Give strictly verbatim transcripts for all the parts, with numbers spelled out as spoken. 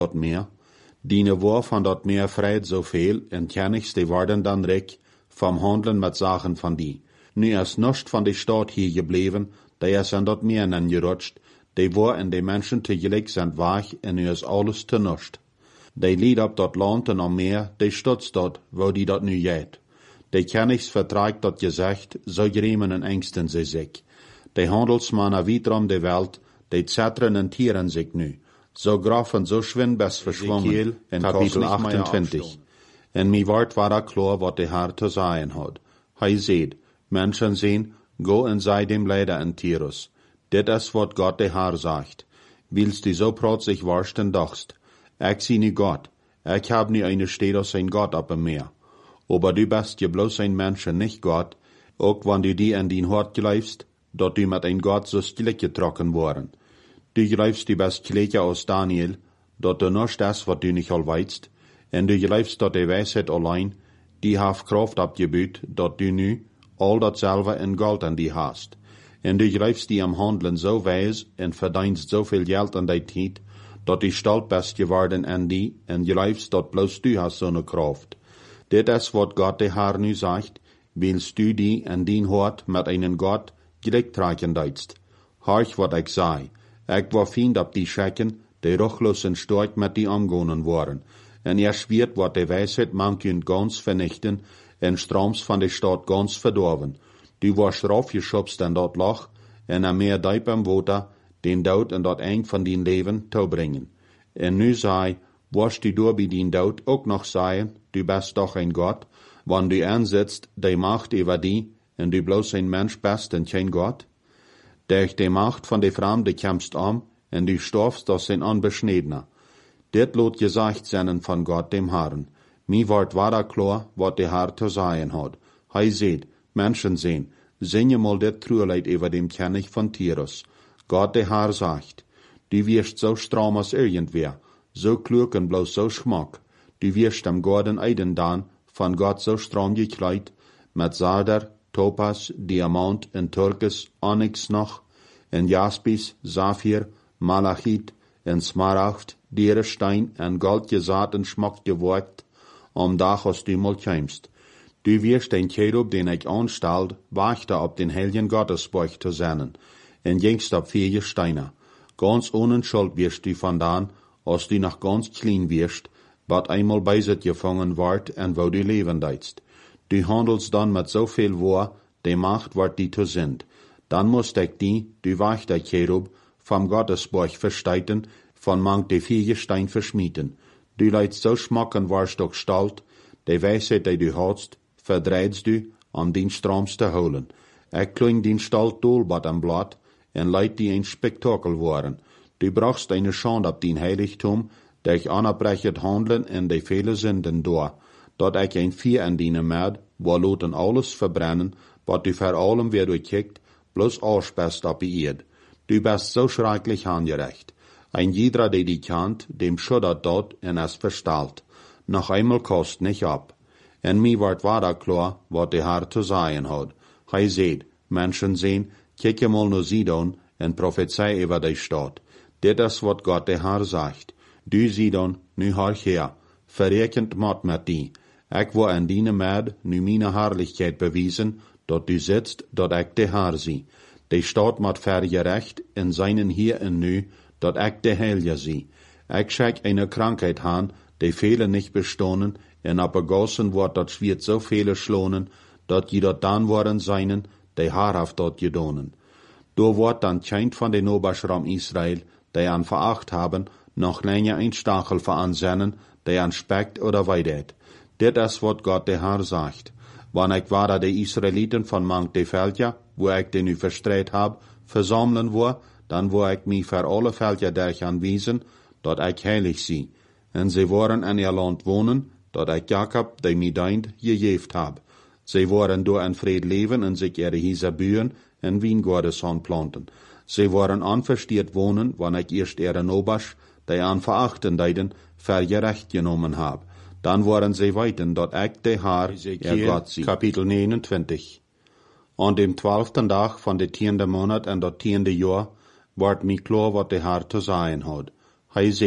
dort meer. Diene war van dat meer vreit zoveel, en kennigs die worden dan rijk vom handelen met zaken van die. Nu is nichts van de stad hier gebleven, die is aan dat meer nan gerutscht, die war en de mensen tegelijk zijn weg, en nu is alles te nichts. Die lied op dat land en am meer, die stutzt dat, wo die dat nu jet. Die kennigs vertragt dat gezegd, zo gremen en engsten ze zich. Die handelsmannen wiederum de welt, die zetteren en tieren zich nu. Zo graf en zo schwind best verschwommen, in kapitel achtentwintig. En mi wordt waar klar wat de Heer te zeggen had. Hij zegt, mensen zien, go en sei dem Leider in Tyrus. Dit is wat Gott de Heer sagt. Willst du so protzig warsten dachst, ich zie nu Gott, ich hab nu eine Stede als ein Gott op dem Meer. Aber du bist je bloß ein Mensch und nicht Gott, auch wenn du die in dein Hort gleifst, dat du mit ein Gott so still getrokken worden. Du gleifst du best gleicher aus Daniel, dat du nicht das, wat du nicht all weißt, en du gleifst dat die Weisheit allein, die haf Kraft abgebüht, dat du nu all datselbe in Gold an die hast. En du gleifst die am Handeln so weis en verdienst so viel Geld an die Tijd, dat du stolz bist geworden an die, en gleifst dat bloß du hast so ne Kraft. Dit is wat Gott de Heer nu sagt, willst du die en dien Hort mit einen Gott gelijk trekken deitst. Horch wat ik zei, ik war fiend op die Schecken, die ruchlos en stark met die omgonen waren, en er schwiert wat de Weisheit manchen ganz vernichten, en stroms van de stad ganz verdorven. Du warst raufgeschubst in dat Loch, en er meer diep im Water, den Dood en dat eng van dien Leben te brengen. En nu zei, warst du door bij dien Dood ook nog zeggen, du bist doch ein Gott, wann du ansitzt, die Macht über die, en du bloß ein Mensch bist en kein Gott? Durch die Macht von de Fremde kämpfst um, en du storfst als ein Unbeschneidener. Dit lot gesagt seinen von Gott dem Herrn. Mi ward wada klar, wat de Herr zu sagen hat. Hei seht, Menschen sehen, singe mal dit Trueleid über dem König von Tyrus. Gott de Herr sagt, du wirst so stram als irgendwer, so klug en bloß so schmack. Du wirst am Gordon Eiden dan, von Gott so stram gekleid, mit Sarder, Topas, Diamant en Türkis, Onyx noch, en Jaspis, Saphir, Malachit, en Smaragd, Dierestein en Gold gesaat en schmack geworkt, om dag als du mal kämst. Du wirst den Cherub, den ich anstalt, wachter op den heiligen Gottesburg zu sennen, en jengst op vier Steine. Ganz ohne Schuld wirst du von dan, als du noch ganz clean wirst, wat einmal beiset gefangen ward en wo du leben deitst. Du handelst dann mit so viel Wahr, die Macht wird die zu sind. Dann musst ich die, du wachter Cherub, vom Gottesburg versteiten, von mang de vier Stein verschmieden. Du leidst so schmacken warst doch stalt, die Weisheit, die du hast, verdreidst du, um den Stroms zu holen. Ich kling den Stalt dolbad am Blatt, en leid die ein Spektakel waren. Du brauchst eine Schande ab den Heiligtum, dich anabrechet handeln en de viele Sünden door, dat ich ein Vier an dienen med, wo loten alles verbrennen, wat du vor allem wer du kickt, bloß ausspest ab die Erd. Du bist so schrecklich angerecht. Ein jeder, der die kennt, dem schuddert dort en es verstalt. Noch einmal kost nicht ab. En mi ward wada klar, wat de Herr zu sagen hat. Hij seht, Menschen sehen, kicke mal nur Sidon en prophezei über die Stadt. Dit is wat Gott de Herr sagt. Du Sidon, nu horch her, verrekend mat met die. Ik wil aan diene med nu meine Herrlichkeit bewiesen, dat du sitzt, dat ik de Herr zie. De staat mat vergerecht in seinen hier en nu, dat ik de Heilige zie. Ik schek eine Krankheit han, de viele nicht bestonen, en abgegossen wordt dat schwiert so viele schlonen, dat je dat dan worden seinen, de haarhaft dat gedonen. Do wordt dan kein van de Oberschram Israel, die an veracht haben, noch länger ein Stachel veransennen, der an speckt oder weidet. Dit is wat Gott de Herr sagt. Wann ich war de Israeliten von mang de Völker, wo ich den nu verstreit hab, versammeln wo, dann wo ich mich für alle Völker durch anwiesen, dat ich heilig sie. En sie waren in ihr Land wohnen, dat ich Jakob, de mi deint, gejeft hab. Sie waren door in Fried leben en sich ihre Häuser bühen en Wiengordes planten. Sie waren anverstiert wohnen, wann ich erst ihre Nobasch, die an verachten deiden, vergerecht genommen hab. Dann waren sie weiten, dat ich de Herr, ihr Gott sie. Kapitel neunundzwanzig. An dem zwölften Tag von de tiende Monat en dat tiende Jahr, ward mi klar, wat de Herr zu sagen hat. Hij seht,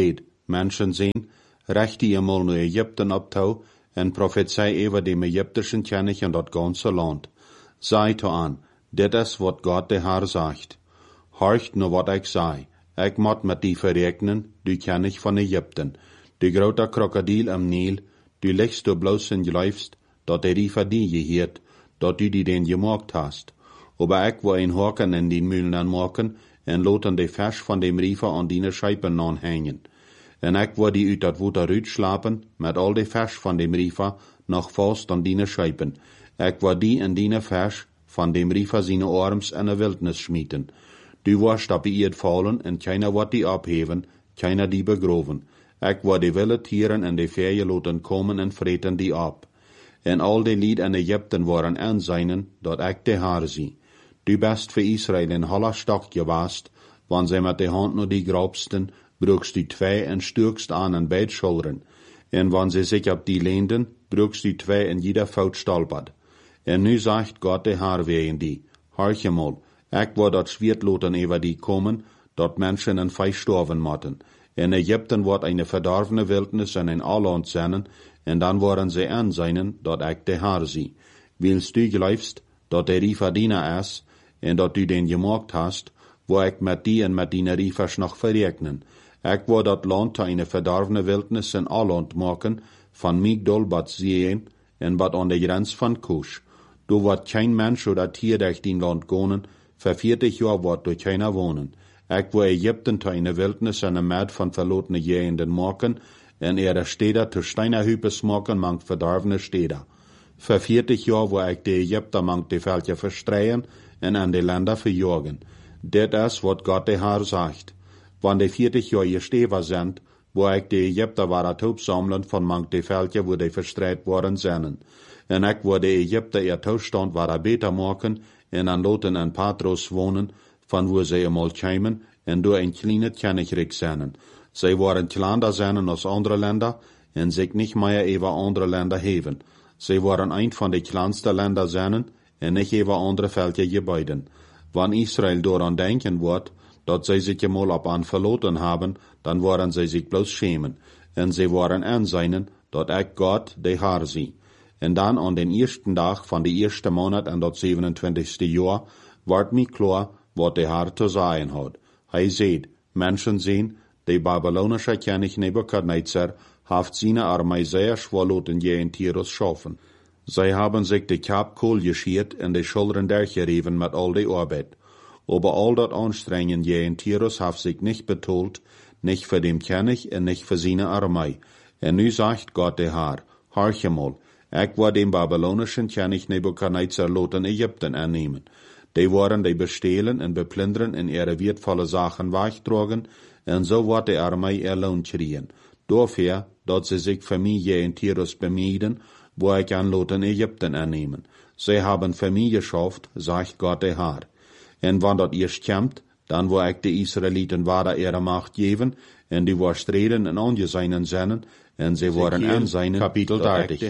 Menschen sehen, recht die eenmaal naar Egypten optouw en prophezei over dem Ägyptischen König in dat ganze Land. Sei to an, dit is wat Gott de Herr sagt. Horcht nur wat ik sei. Ik moet met die verrekenen, du König van Ägypten, du grote krokodil am Nil, du liegst du bloß en geläufst, dat er die verdien geheert, dat du die den gemaakt hast. Aber ik wil een haken in die Mühlen maken, en loten de vers van dem Riefer an die Scheipen aanhängen. En ik wil die uit dat water uitslapen, met al de vers van dem Riefer nog vast an die Scheipen. Ik wil die in die vers van dem Riefer seine arms in de wildnis schmieten. Du wirst op die Erd vallen, en keiner wird die abheven, keiner die begroven. Ik wil die wilde tieren en de vee loten komen en vreten die ab. En al die lied in Egypten waren aanzijnen, dat ik de Herr zie. Du best voor Israël in holler stok gewast, wann zij met de hand nur die grabsten, brugst du twee en sturkst aan en beid schoulderen. En wann sie sich op die leenden, brugst du twee en jeder fout stolpert. En nu zegt Gott de Herr wegen die, horch mal, ik wil dat Schwertloten over die komen, dat mensen en vijf sterven moeten. In Ägypten wordt eine verdorvene wildnis en een alland zijn, en dan worden ze aanzijnen, dat ik de Herr zie. Wilst du geloofst, dat de Riefer diener is, en dat du den gemaakt hast, wo ik met die en met die Riefers nog verrekenen. Ik wil dat land te eine verdorvene wildnis en alland maken, van Migdol bat Zien, en bat aan de grens van Kush. Du wordt kein Mensch oder Tier durch die Land gonen, voor vierzig jaar wordt du keiner wohnen. Ik wil Ägypten te eine wildnis en een maat van verlotene jehenden maken, en ihre Städte te steinerhüpes maken mangt verdorvene Städte. Voor vierzig jaar wil ik de Ägypter mangt de Völker verstreien en aan de Länder verjagen. Dit is wat Gott de Herr sagt. Wann de vierzig jaar gesteven zijn, wil ik de Ägypter waar opsammeln van mangt de Völker wo de verstreit worden zijn. En ik wil de Ägypter ihr toestand waar beter maken en aan loten en Patros wonen, van wo zij eenmaal kwamen en door een kleine Königreich zijn. Zij waren kleiner zijn als andere Länder en zich niet meer over andere Länder heven. Zij waren een van de kleinste Länder zijn en niet over andere Völker gebeiden. Wann Israel daran denken wordt, dat zij zich eenmaal op aan verloten hebben, dan worden zij zich bloos schämen. En zij waren aanzijnen, dat ik Gott de Herr zie. En dan aan den eersten dag van de eerste maand en dat zevenentwintigste jaar, wordt mij klaar wat de Herr te zeggen had. Hij zei, mensen zien, de babylonische König Nebukadnezar heeft zijn armee zeer schwer laten je in Tyrus schaffen. Zij hebben zich de kap kool geschiert en de schilderen dergereven met al de arbeid. Aber al dat aanstrengen je in Tyrus heeft zich niet betoeld, niet voor dem König en niet voor zijn armee. En nu zegt Gott de Herr, horch mal, ik wil den babylonischen König Nebukadnezar laten Ägypten aannemen. Die worden die bestelen en beplunderen en ihre wertvolle Sachen wegtragen, en zo wordt de armee ihr Lohn kriegen. Dafür, dat ze zich voor mij je in Tyrus bemieden, wo ik aan laten Ägypten aannemen. Zij hebben voor mij geschafft, zegt Gott de Herr. En wann dat eerst komt, dan wil ik de Israëlieten waar ihre macht geven, en die wordt streden en aangezeinen zijn, en ze worden aanzeinen, kapitel dertig.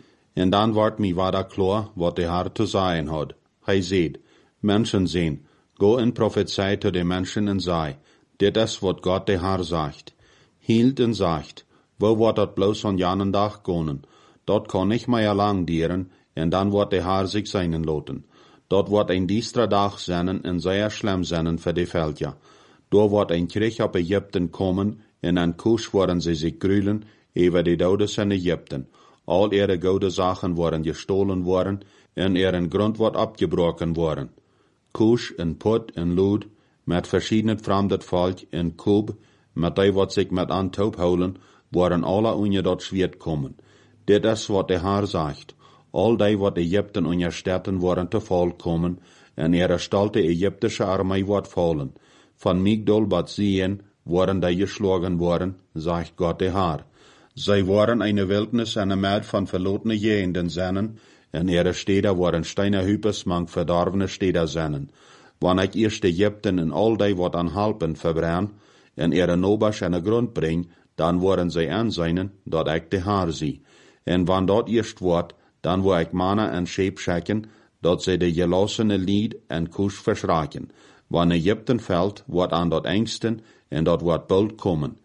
En dan wordt mij waar klaar, wat de Herr te zeggen had. Hij zegt, mensen zien, go en prophezei te de mensen en zei, dit is wat Gott de Herr sagt. Hield en zegt, wo wordt dat bloos aan janen dag komen? Dat kan niet meer lang dieren, en dan wordt de Herr zich zijn laten. Dat wordt een diestra dag zijn en zeer schlimm zijn voor de Völker. Daar wordt een Krieg op Ägypten komen, en aan Kush worden ze zich gruelen over de dodes in Ägypten. Al ihre gouden Sachen worden gestohlen worden, en ihren Grund wordt abgebrochen worden. Kush en Put en Lud, met verschiedene vreemde volk en Kub, met die wat zich met aan taub houden, worden alle onder dat Schwert komen. Dit is wat de Herr zegt. Al die wat Ägypten onder Städten worden te val komen, en ihre stolte ägyptische armee wordt vallen. Van Migdol bat Zien worden die geschlagen worden, zegt Gott de Herr. Zij worden eine wildnis en een maat van verlotene jehenden zijn, en ihre Städte worden steinerhüpes mang verdorvene Städte zijn. Wann ik eerst Ägypten en al die wat aan halpen verbrenn, en ihre nobers en grond breng, dan worden zij aanzijnen, dat ik de Herr zie. En wann dat eerst wordt, dan wil ik mannen en scheep schikken, dat zij de gelossene lied en Kush verschraken. Wann Ägypten valt, wordt aan dat engsten, en dat wordt bald komen.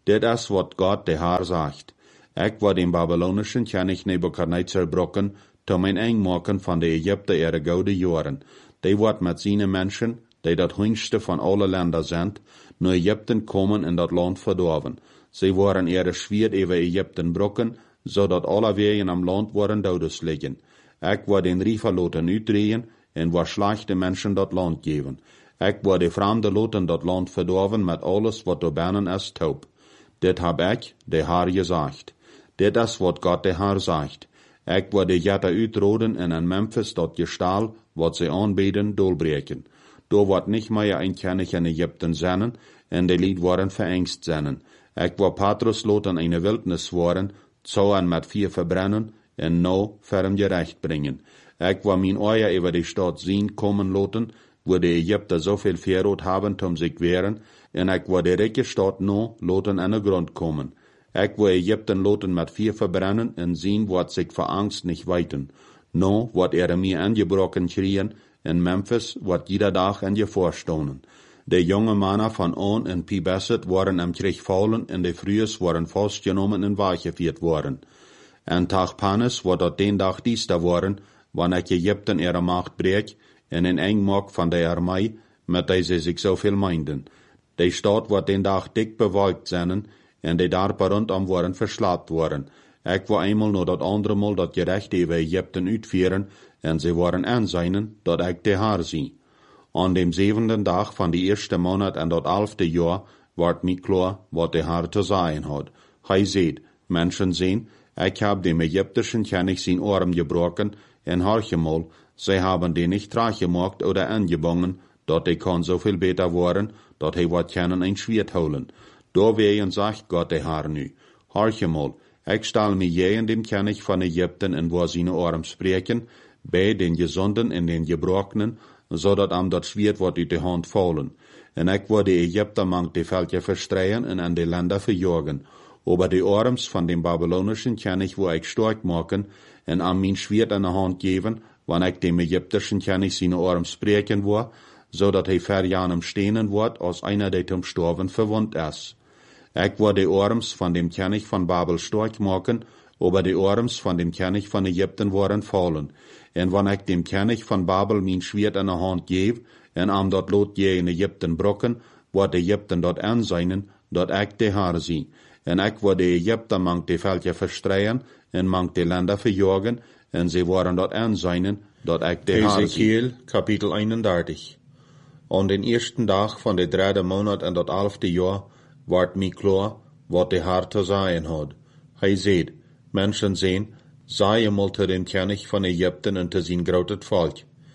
Dit is wat God de Heer sagt. Ik wil den babylonischen König Nebukadnezar brokken, tom een eng maken van de Egypten ihre gouden jaren. Die wordt met zijn mensen, die dat hunste van alle landen zijn, naar Egypten komen en dat land verdorven. Ze worden ihre Schwert over Egypten brokken, zodat alle wegen am land worden dodes liggen. Ik wil den Riefer loten uitdrehen, en wil slechte mensen dat land geven. Ik wil de vreemde loten dat land verdorven met alles wat er binnen is taub. Dit heb ik, de Heer, gezegd. Dit is wat God de Heer zegt. Ik wil de Jette uitroden en in Memphis dat gestal, wat ze aanbeden, doorbreken. Door wordt niet meer een König in Egypten zijn, en de lied worden verengst zijn. Ik wil Petrus loten eine wildnis worden, zo en met vier verbrennen, en nou ferm gerecht brengen. Ik wil mijn ogen over de stad zien komen loten, wo de Egypten zoveel verrood hebben om zich weren, en ik wil de rijke stad nou loten aan de grond komen. Ik wil Egypten loten met vier verbrennen en zien wat zich voor angst niet weten. Nou wat er mir aangebroken krieën, in Memphis wat jeder dag aan je voorstonen. De jonge mannen van On en Pibeset worden am Krieg vallen en de Frühes worden vastgenomen en weggevierd worden. En Tachpanes wordt dat den dag diester worden, wanneer Egypten ihre macht breekt en een eng maakt van de armee, met deze zich zoveel meinden. De stad wordt den dag dik bewolkt zijn, en de dorpen rondom worden verslaapt worden. Ik wil eenmaal nog dat andere mal dat gerecht over Egypten uitvieren, en ze worden aanzien dat ik de Heer zie. Aan dem zevende dag van die eerste maand en dat elfde jaar wordt mij klaar wat de Heer te zeggen had. Hij ziet, mensen zien, ik heb dem Egyptischen König zijn arm gebroken, en harchemal, zij hebben die niet teruggemaakt oder aangebangen, dat hij kan zoveel beter worden, dat hij wat kunnen een Schwert holen. Doorwegen zegt God de Heer nu, harchemal, ik stel mij je dem König van Egypten en wo zijn arm spreken, bij den gezonden en den gebrokenen, zodat am dat Schwert wordt uit de hand vallen. En ik wil de Egypten mank de veldje verstreien en aan de landen verjagen. Over de arms van den babylonischen König wil ik sterk maken en am mijn Schwert in de hand geven, wanneer ik dem Egyptischen König zijn arm spreken wil, zodat hij verjanem stenen wordt als einer die zum Sterben verwund is. Ik wil de arms van dem König van Babel sterk maken, over de arms van dem König van Egypten worden vallen. En wanneer ik dem König van Babel mijn Schwert in de hand geef, en am dat lot je in Egypten brokken, wordt Egypten dat aanzien, dat ik de Heer zie. En ik wil de Egypten mank de veldje verstreien, en mank de landen verjagen, en ze worden dat aanzien, dat ik de Heer zie. Ezekiel, kapitel eenendertig. Aan den eersten dag van de derde maand en dat elfde jaar, wordt mij klaar, wat de Heer te zeggen had. Hij zegt, mensen zien, zei eenmaal te dem König van Egypten en te zijn groot volk.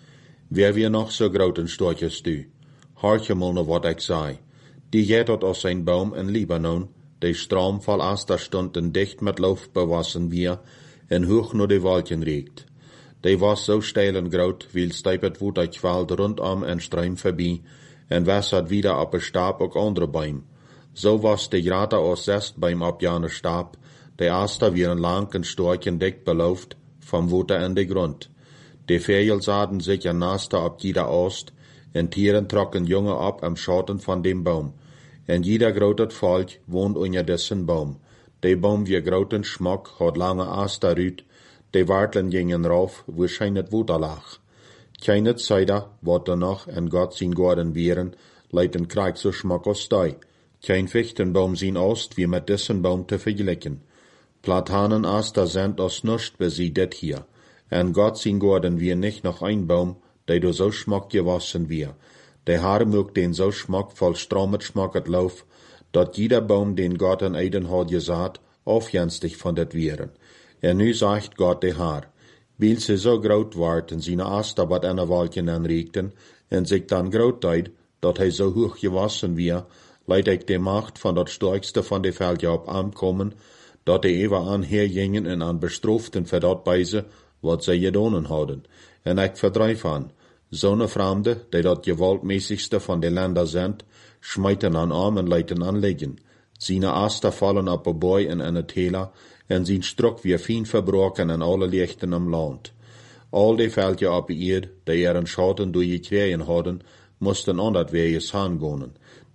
Wer wir noch so groten storches du? Hartje mal noch wat ik zei. Die geht dort aus sein Baum in Libanon, de Strom voll Aster stund en dicht met Lauf bewassen wir, en hoch nur de Wolken regt. De was so steil en groot, wie steipet woed ik kwalt rondom en streim voorbij, en wässert wieder op een Stab ook andere Bäum. So was de Grate aus zest beim abjane Stab, de Aster wieren lang en stork en dicht belauft, vom Water in de Grund. De Vögel sahen sich ein Naster ab jeder Ost, en Tieren trocken Junge ab am Schatten von dem Baum. En jeder grotet Volk wohnt unter dessen Baum. De Baum wie groten Schmuck hat lange Aster rüt, de Wartlen gingen rauf, wo scheinet Wuter lag. Keine Zeit, wat er noch en Gott sin Gorden wären, leiten Krieg so Schmuck aus Stei. Kein Fichtenbaum sin Ost wie mit dessen Baum zu vergleichen. Platanenaster sind aus nuscht bis sie det hier. En Gott sin Gorden wir nicht noch ein Baum, der do so schmuck gewassen wir. Der Herr mögt den so schmuckvoll stromet schmucket Lauf, dat jeder Baum, den Gott an Eden hat gesagt, aufjenstig von det wären. En nu sagt Gott der Herr, weil sie so groot ward en seine Aster wat an der Wolken anregten, en sich dann groot deid, dat hij so hoch gewassen wir, leid ik de Macht von dat Stärkste von de Velje op aankommen, dat de ever an hergingen en an bestroften voor dat beise, wat zij gedonen hadden. En ik verdrijf aan, zo'n vreemde, die dat gewaltmäßigste van de landen zijn, schmijten aan arm en leiten aan liggen. Zijn Aster vallen op een boy en in het hele, en zijn strok weer fien verbroken en alle lichten am land. Al die veldje op eerd, die er een schatten door gekregen hadden, moesten aan dat weges gaan gaan.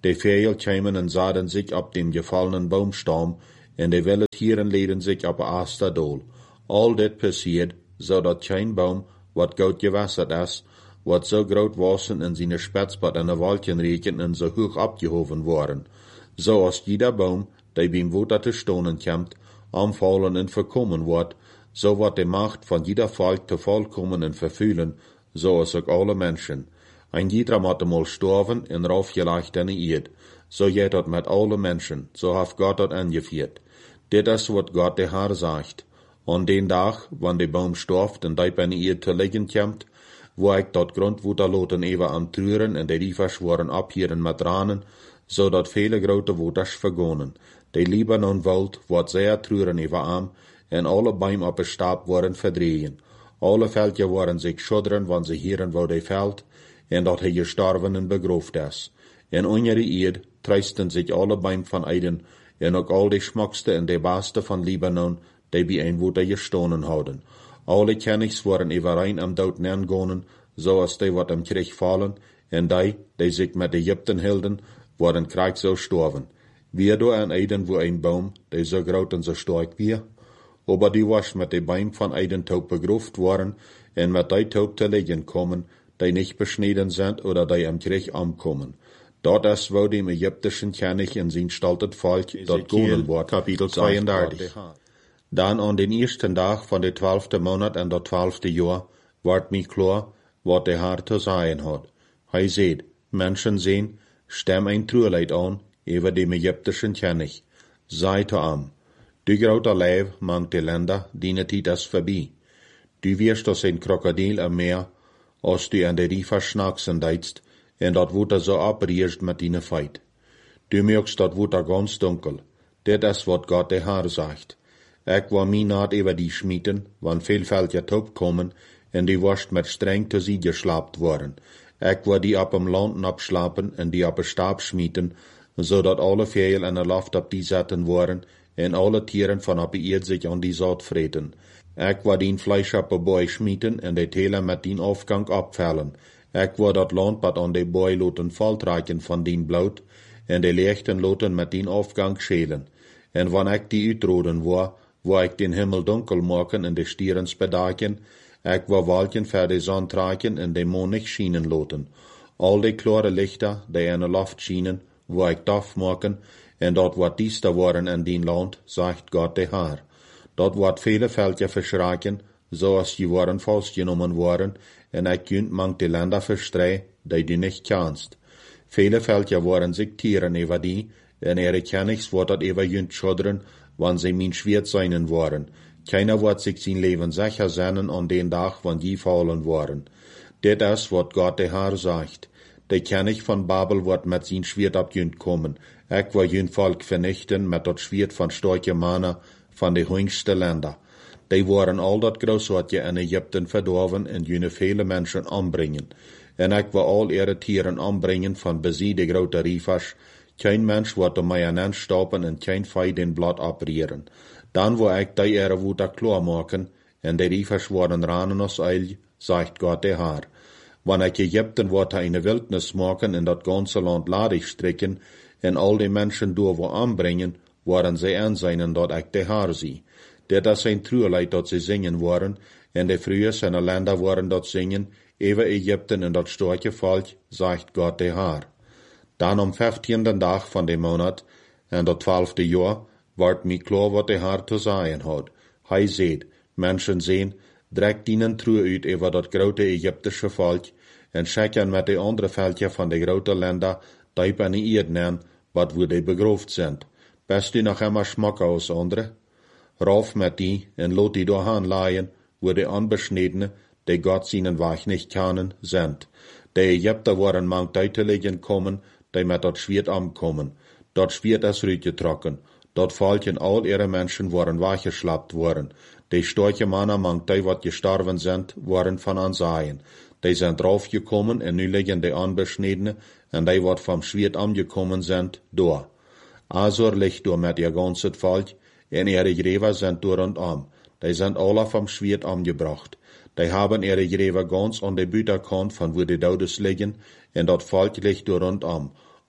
Die Vögel kämen und sahen sich ab dem gefallenen Baumstamm, und die wilde Tieren leden sich ab Asterdol. All dit passiert, so dat kein Baum, wat gut gewässert ist, wat so groot wassen in seine Spitzbad in de Waldchen reken und so hoch abgehoben worden, so als jeder Baum, der beim Water zu stonen kommt, anfallen und verkommen wird, so wird die Macht von jeder Volk zu vollkommen und verfühlen, so als auch alle Menschen. Ein jeder muss mal sterben und raufgelegt in die Erde, so geht das mit allen Menschen, so hat Gott das angeführt. Dit ist, was Gott der Herr sagt. An den Tag, wann der Baum stirbt und der in die Erde zu liegen kommt, wo ich dort Grundwuter loten ewa am Trüren und die Riefers waren abhieren mit Ranen, so dat viele grote Wuters vergonnen. Die Libanon Wald wird sehr trüren ewa am, en alle Bäume op de Stab worden verdrehen. Alle Veldje waren sich schudderen, wann sie hieren wo die Veld, en dat hij gestorven en begroofd is. En onder die Eid treisten sich alle Bäume van Eiden, en ook al die schmakste en die beste van Libanon, die bij een Wuter gestonen houden. Alle Königs waren überein am Dood neergonen, so als die wat am Krieg fallen, en die, die sich mit Ägypten hielden, waren Krieg so storven. Wie do an Eiden wo ein Baum, die so groot en so stark wie, aber die was mit de Baum von Eidentaub begroft worden, en mit die Taub te liegen kommen, die nicht beschneden sind oder die am Krieg ankommen. Dort ist, wo dem ägyptischen König in sein staltet Volk dort gonen wird, Kapitel zweiunddreißig. Dann an den ersten Tag von der zwölfte Monat en der zwölfte Jahr, ward mir klar, wat der Herr zu sagen hat. Hij seht, Menschen sehen, stemm ein Trueleid an, über dem ägyptischen König. Sei to am. Du groter Leib mangt die Länder, die Zeit ist vorbei. Du wirst aus ein Krokodil am Meer, als du an der Riefer schnacksen deitst, en dat Wuter so abriest mit deine Feit. Du merkst dat Wuter ganz dunkel. Dit is wat Gott der Herr sagt. Ich war mir naht über die Schmieden, wann vielfältige Taub kommen, en die warst mit streng zu sie geschlapt worden. Ich war die ab am Landen abschlapen en die ab de Stab schmieden, so dat alle Vögel in der Luft ab die zetten waren, en alle Tieren von ab die Erd sich an die Saat vreten. Ich war den Fleisch ab de Boy schmieden en die Täler mit den Aufgang abfällen. Ich war dat Land bat an de Boy loten Falltreiken von den Blut, en die Lichten loten mit den Aufgang schälen. En wann ich die uitroden war, wo ich den Himmel dunkel machen en de Stierens bedaken, ich war Walken für die Sonne tragen en de Mond nicht schienen loten. All die klare Lichter, die in der Luft schienen, wo ich darf machen, en dort wat diester waren in den Land, sagt Gott der Herr. Dort wat viele Völker verschraken, so als die waren festgenommen worden, en ich könnt mang die Länder verstrei, die du nicht kannst. Viele Völker waren sich Tieren über die, en ihre Königs wird dat über jünt schuddern, wann sie min Schwert seinen waren. Keiner wird sich sein Leben sicher sein an den Tag, wann die fallen waren. Dit ist, wat Gott der Herr sagt. Der König von Babel wird mit sein Schwert abjünt kommen. Ich will jünt Volk vernichten mit dat Schwert von starke Männer von de höchsten Länder. Die waren all dat Großartige in Ägypten verdorben und jüne viele Menschen anbringen. En ich will all ihre Tieren anbringen von besie de grote Riefers. Kein Mensch wird um mij an stoppen en kein Fei den Blatt abrieren. Dann wo ich die ihre Wuter klar machen, en die Riefers worden ranen aus Eil, sagt Gott der Herr. Wann ich Ägypten wird eine Wildnis machen en dat ganze Land ladig stricken, en all die Menschen durch wo anbringen, worden sie ansehen, dat ich der Herr sie. Dit is ein Trueleid dat sie singen waren, en de früher seine Länder waren dat singen, ewe Ägypten en dat starke Volk, sagt Gott der Herr. Dann am vijftienden Tag von dem Monat, en dat twaalfde Jahr, ward mir klar, wat der Herr zu sagen hat. Hij seht, Menschen sehen, dreckt ihnen Truhe uit über dat grote ägyptische Volk, en schicken mit de andere Völker von de grote Länder, die bei die Erde nennen, wat wo die begroft sind. Best du noch immer Schmack aus andere? Rauf mit die, en lot die dahin leihen, wo die Unbeschnittene, die Gott seinen Weg nicht kennen, sind. Die Ägypter waren mang Deuteligen kommen, die mit dat Schwert ankommen. Dat Schwert ist rütgetrocken. Dort Volken all ihre Menschen waren weggeschlappt worden. Die starke Männer mang die, wat gestorben sind, waren von Ansehen. Die sind draufgekommen en nu liegen die Unbeschnittene, en die, wat vom Schwert angekommen sind, da. Azor liegt door mit ihr ganzes Volk, en ihre Gräber sind durch und um. Die sind alle vom Schwert angebracht. Die haben ihre Gräber ganz an der Büterkant, von wo die Todes liegen, en dat Volk liegt durch und um.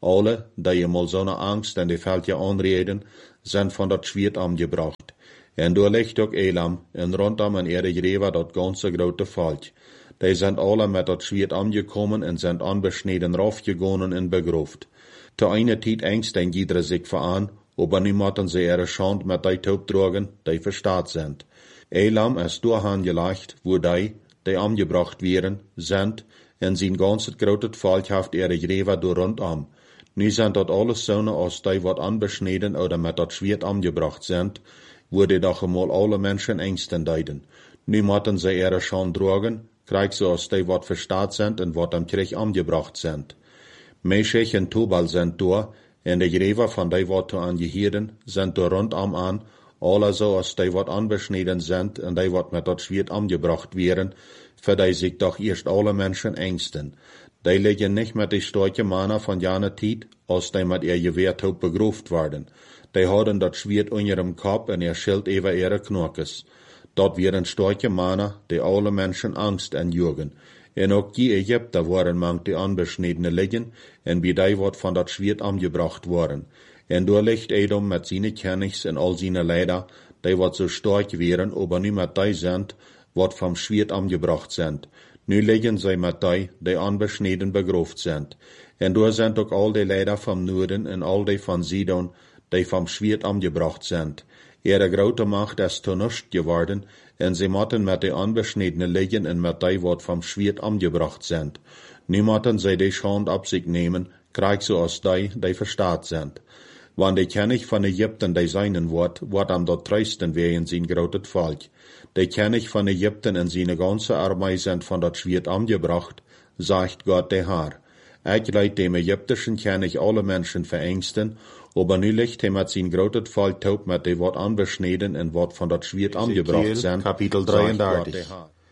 Alle, die mal so eine Angst en die fällt ja anreden, sind von dat Schwert angebracht. En door ligt ook Elam, en rondom en ihre Gräber dat ganze grote Volk. Die sind alle mit dat Schwert angekommen en sind anbeschneden raufgegangen en begroft. Te eine Tijd engsten jeder sich veran, aber nu moeten sie ihre Schand mit die Taub tragen, die verstaat sind. Elam ist doorhaan gelegt, wo die, die angebracht werden, sind, en zijn ganzes grote Volk haft ihre Gräber door rondom. Nu sind dat alles Söhne aus die wat anbeschneden oder mit dat Schwert angebracht sind, wo die doch einmal alle Menschen engsten deiden. Nu moeten sie ihre Schand tragen, krieg so aus die wat verstaat sind en wat am Krieg angebracht sind. Meshech en Tubal sind door, en de Gräber van die wat to angehören, sind door rondom an, alle so als die wat anbeschneden sind en die wat mit dat Schwert angebracht werden, für die sich doch erst alle Menschen engsten. Die liegen nicht mit die starke Männer von jane Tijd, als die mit ihr Gewehr tot begroft werden. Die haben dat Schwert in ihrem Kopf en ihr Schild über ihre Knockes. Dort wären starke Männer, die alle Menschen Angst entjugen. En ook die Ägypter waren manch die anbeschnedene liegen, en wie die wat von dat Schwert angebracht worden. En door ligt Edom mit seine Königs en all seine Leider, die wat so stark wären, aber nu mit die sind, wat vom Schwert angebracht sind. Nu liegen sie mit die, die anbeschneden begroft sind. En door sind ook all die Leider vom Norden en all die von Sidon, die vom Schwert angebracht sind. Ihre grote Macht ist zu nichts geworden, en sie motten mit die anbeschnedene liegen en mit die wat vom Schwert angebracht sind. Nu motten sie die Schand ab sich nehmen, krieg so aus die, die verstaat sind. Wann die König von Ägypten die seinen wird, wird am dort treisten wehen sein grotet Volk. Die König von Ägypten en seine ganze Armee sind von dat Schwert angebracht, sagt Gott der Herr. Ich leid dem ägyptischen König alle Menschen verängsten, aber nu liegt er mit sein grotet Volk taub mit die wat anbeschneden en wat von dat Schwert angebracht sind. Kapitel dreiunddreißig.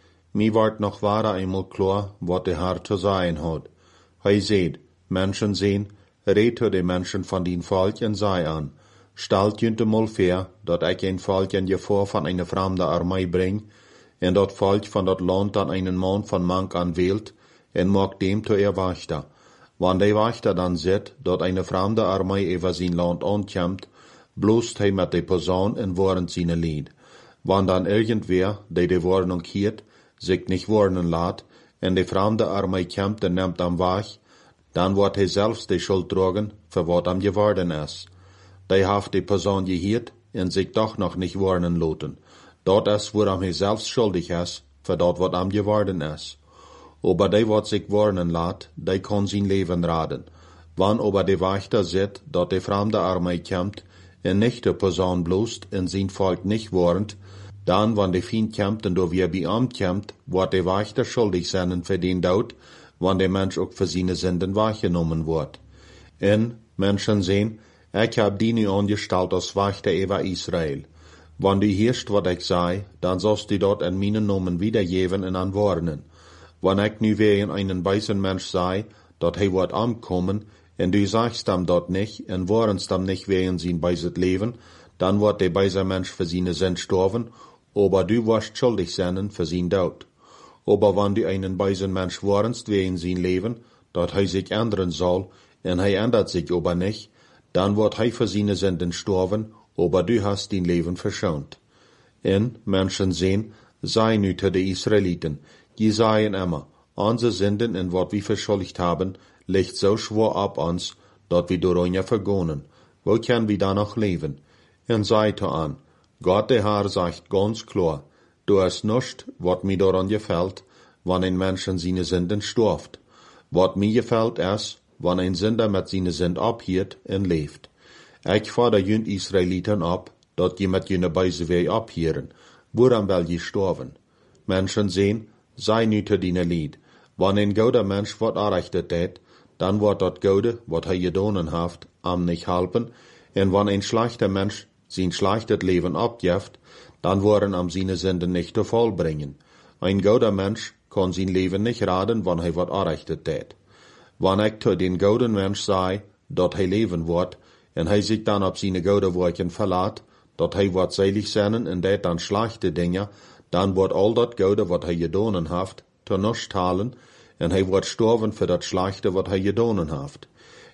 Mi ward noch wahrer einmal klar, wat der Herr zu sein hat. Hei seht, Menschen sehen, red die Menschen von den Volk en sei an. Stalt jünte mal fair, dat ich ein Volk in Gefahr von einer fremden Armee bring, en dat Volk von dat Land dann einen Mann von Mank an wählt, en mag dem zu ihr Wächter. Wann der Wächter dann sieht, dat eine fremde Armee über sein Land ankommt, bloßt hij mit de Posaun en warnt seine Lied. Wann dann irgendwer, der die Warnung hiert, sich nicht warnen lässt, en de fremde Armee kommt en nimmt am Weg, dann wird hij selbst die Schuld tragen, für wat am geworden ist. Die haft die Posaun gehiert en sich doch noch nicht warnen lassen. Dort ist, woran hij selbst schuldig ist, für dat wat am geworden ist. Aber die wat sich warnen lässt, die kann sein Leben raden. Wann aber die Wächter sieht, dat die fremde Armee kommt, en nicht die Posaun bloßt, en sein Volk nicht warnt, dann, wann die Feind kommt und do wie bei ihm kommt, wird die Wächter schuldig sein für den Tod, wann der Mensch auch für seine Sünden wahrgenommen wird. En, Menschen sehen, ich hab die nu angestellt als Wächter über Israel. Wann die hörst, wat ich sei, dann sollst du dort in meinen Namen wiedergeben und anwarnen. Wann ich nu wegen einen weisen Mensch sei, dat hij wird ankommen, en du sagst ihm dort nicht, en warnst ihm nicht wegen sein beiset Leben, dann wird der weise Mensch für seine Sünden sterben, aber du wirst schuldig sein für sein Tod. Aber wann du einen weisen Mensch warnst wegen sein Leben, dat hij sich ändern soll, en hij ändert sich aber nicht, dann wird hij für seine Sünden sterben, aber du hast dein Leben verschont. En, Menschen sehen, sei nu zu den Israeliten, die seien immer, unsere Sünden en wat wir verschuldigt haben, liegt so schwer ab uns, dat wir daran vergonnen. Wo können wir da noch leben? En seid an, Gott der Herr sagt ganz klar, du hast nicht, wat mir daran gefällt, wann ein Mensch an seine Sünden stirbt. Wat mir gefällt ist, wann ein Sünder mit seine Sünden abhiert en lebt. Ich fordere jünd Israeliten ab, dat die mit jene Beise weh abhieren, woran will je sterben? Menschen sehen, sei nu te diene Lied. Wann ein guter Mensch wat errichtet hat, dann wird dat Gute, wat hij gedonen haft, am nicht halpen, en wann ein schlechter Mensch sein schlechtes Leben abgibt, dann worden am seine Sünden nicht zu vollbringen. Ein guter Mensch kann sein Leben nicht raden, wann hij wat errichtet hat. Wann ich zu den guten Mensch sei, dat hij leben wird, en hij sich dann auf seine gute Worken verlässt, dat hij wat selig sein en dat dann schlechte Dinge, dann wird all dat Gute, wat hij gedonen haft, zu nichts talen, en hij wordt sterven für dat schlechte, wat hij gedonen haft.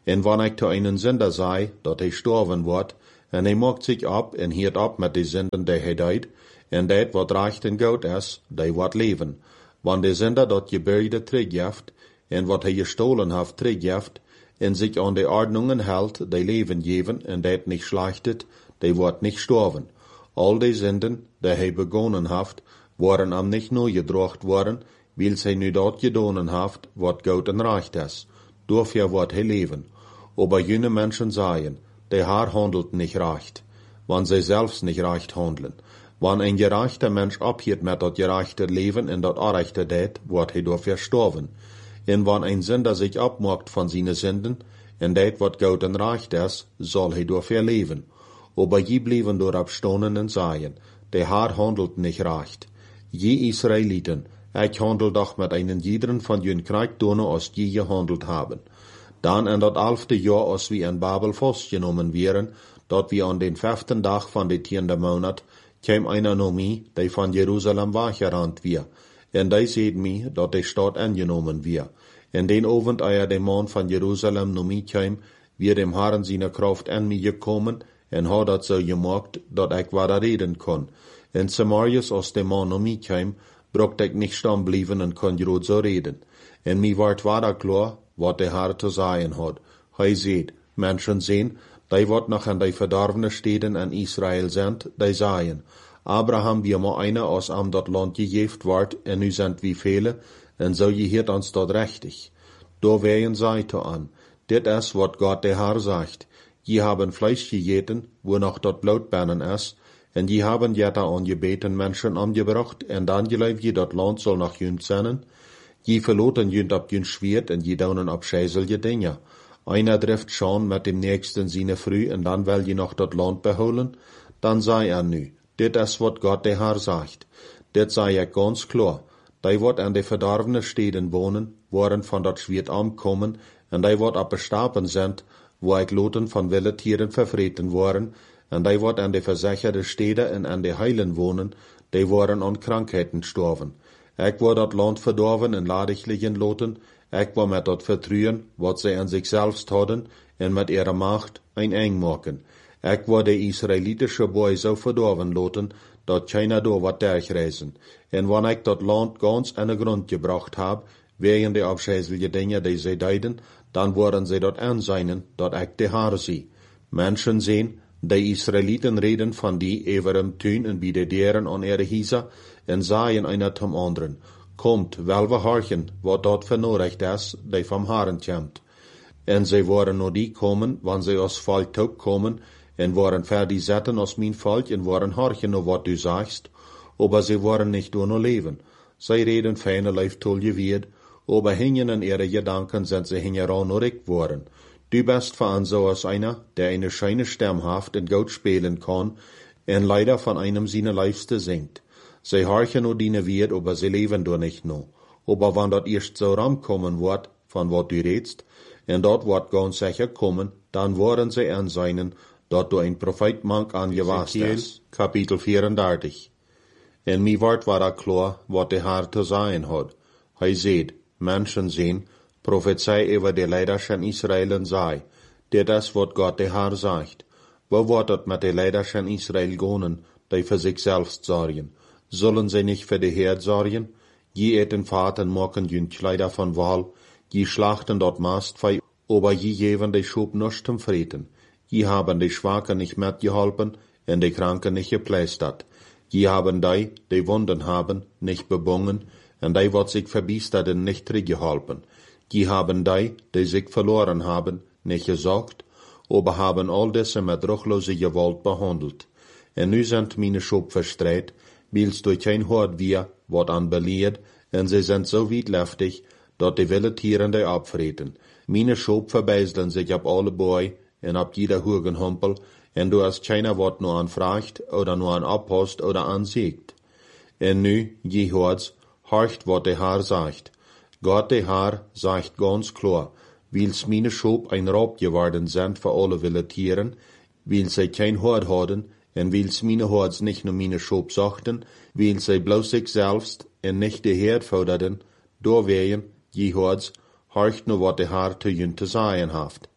En wann ik zu einen Sünder sei, dat hij sterven wordt, en hij maakt zich ab en hiert ab met de Sünden die hij deed, en dat wat recht en goed is, die wordt leven. Wann de Sünder dat Gebirge teruggeeft, en wat hij gestohlen heeft teruggeeft, en zich aan de Ordnungen hält, die leven geven, en dat niet schlechtet, die wordt niet sterven. Al die Sünden, die hij begonnen heeft, worden am nicht nur gedrocht worden, weil hij nu dat gedaan heeft, wat goed en recht is. Dafür wordt hij leven. Aber jene Menschen sagen, der Herr handelt nicht recht, wann sie selbst nicht recht handeln. Wann ein gerechter Mensch abhielt mit dat gerechte Leben en dat unrechte dat, wordt hij dafür sterven. En wann ein Sünder sich abmacht von seinen Sünden, en dat wat gut en recht is, soll hij dafür leben. Aber je blieben door abstonen en sagen, der Herr handelt nicht recht. Je Israeliten, ich handel doch mit einen jederen von jün Kriegdonen, als je gehandelt haben. Dan in dat elfde jaar als we in Babel vastgenomen wären, dat we aan den vijften dag van de tiende maand, kwam einer naar mij, die van Jerusalem weggerannt weer, en die zeid mij dat de stad ingenomen weer. En den avond, eer de man van Jerusalem naar mij kwam, weer dem Herren seine Kraft in mij gekommen, en had dat zo gemaakt, dat ik wat reden kon. En Samarius, als de man naar mij kwam, brocht ik niet staan blijven en kon groot zo reden. En mij werd wat klar, wat de Herr te zeggen had. Hij zei, Menschen zien, die wat nog in die verdorvene steden in Israël zijn, die zeggen, Abraham wie maar einer aus am dat land gegeven wordt, en nu zijn wie vele, en zo je hiert ons dat rechtig. Da wehen zij te aan, dit is wat God de Herr sagt, je haben Fleisch gegeten, wo noch dat Blut binnen is, en je haben jeta aan gebeten Menschen angebracht, en dan geloof je dat land zal nog junt zijn. Je verloten junt op jun schwert, en je daunen op scheiselje dingen. Einer trifft schon mit dem Nächsten seine Früh, en dan will je noch dat land beholen, dan zei er nu, dit is wat God de Herr sagt. Dit zei ik ganz klar. Die wat an de verdorvene steden wohnen, worden van dat schwert ankommen, en die wat op bestapen sind, wo ik loten van wilde tieren vervreten worden, en die wat an de verzecherde steden en an de heilen wohnen, die worden an Krankheiten sterven. Ik word dat land verdorven en ladig liggen loten, ik word met dat vertrouwen, wat zij aan zichzelf hadden, en met ihre macht een eng maken. Ik word de Israelitische boy zo verdorven loten, dat keiner door wat dergreizen. En wanneer ik dat land ganz in de grond gebracht heb, wegen de afscheidselijke dingen die zij deiden, dan worden zij dat aanzien, dat ik de Herr zie. Menschen zien, de Israeliten reden van die over hem tuin en bij de deren aan ihre Hisa, en sagen einer zum anderen, Komt, wel we horchen, wat dat vernodigt is, die vom Herren komt. En zij worden nur die komen, wanneer zij als volk toe komen, en worden fertig zetten als mijn volk, en worden horchen naar wat du sagst, aber zij worden nicht door nur leven. Zij reden feine lijf tol je weer, aber hingen in ihre Gedanken sind sie hingeran nur ik worden. Du bist van so als einer, der eine scheine Stem haft en gut spelen kann, en leider von einem seine Leifste singt. Sie horchen nur diene wird, aber sie leben doch nicht noch. Aber wann dat erst so rankommen wird, von wat du redst, en dat wird ganz sicher kommen, dann worden sie anseinen, dat du ein Prophet mank angewast ist. Kapitel vierunderdertig. En mi wordt war klar, wat de Herr te sagen hat. Hij seht, Menschen sehen, Prophezei über die Leiders in Israel sei. Dit is wat Gott de Herr sagt. Wo wordt het met de Leiders in Israel gonen, die für sich selbst sorgen? Sollen sie nicht für die Herd sorgen? Je eten Vaten machen jün Kleider von Wahl, je schlachten dort Mastvieh, aber je geben die Schub nicht zum Frieden. Je haben die Schwachen nicht mitgeholfen, und die Kranken nicht geplästert. Je haben die, die Wunden haben, nicht bebungen, und die, wat sich verbiesterten, nicht zurückgeholfen. Je haben die, die sich verloren haben, nicht gesorgt, aber haben all diese mit ruchlose Gewalt behandelt. Und nu sind meine Schub verstreut, weil's durch kein Hort wir, wat an beleerd, en sie sind so witleftig, dat die wilde Tieren die abvreten. Meine Schub verbeiseln sich ab alle Boy, en ab jeder Hugenhumpel, en du hast keiner wat nur anfragt, oder nur an abhost oder ansiegt. En nu, je hort's, horcht wat der Herr sagt. Gott der Herr sagt ganz klar, weil's meine Schub ein Raub geworden sind für alle wilde Tieren, weil sie kein Hort hadden, en weil's meine Horts nicht nur meine Schub sachten, weil sie bloß sich selbst en nicht de Herd forderten, doorwegen, je Horts, horcht nur wat der Herr zu jün te sagen haft.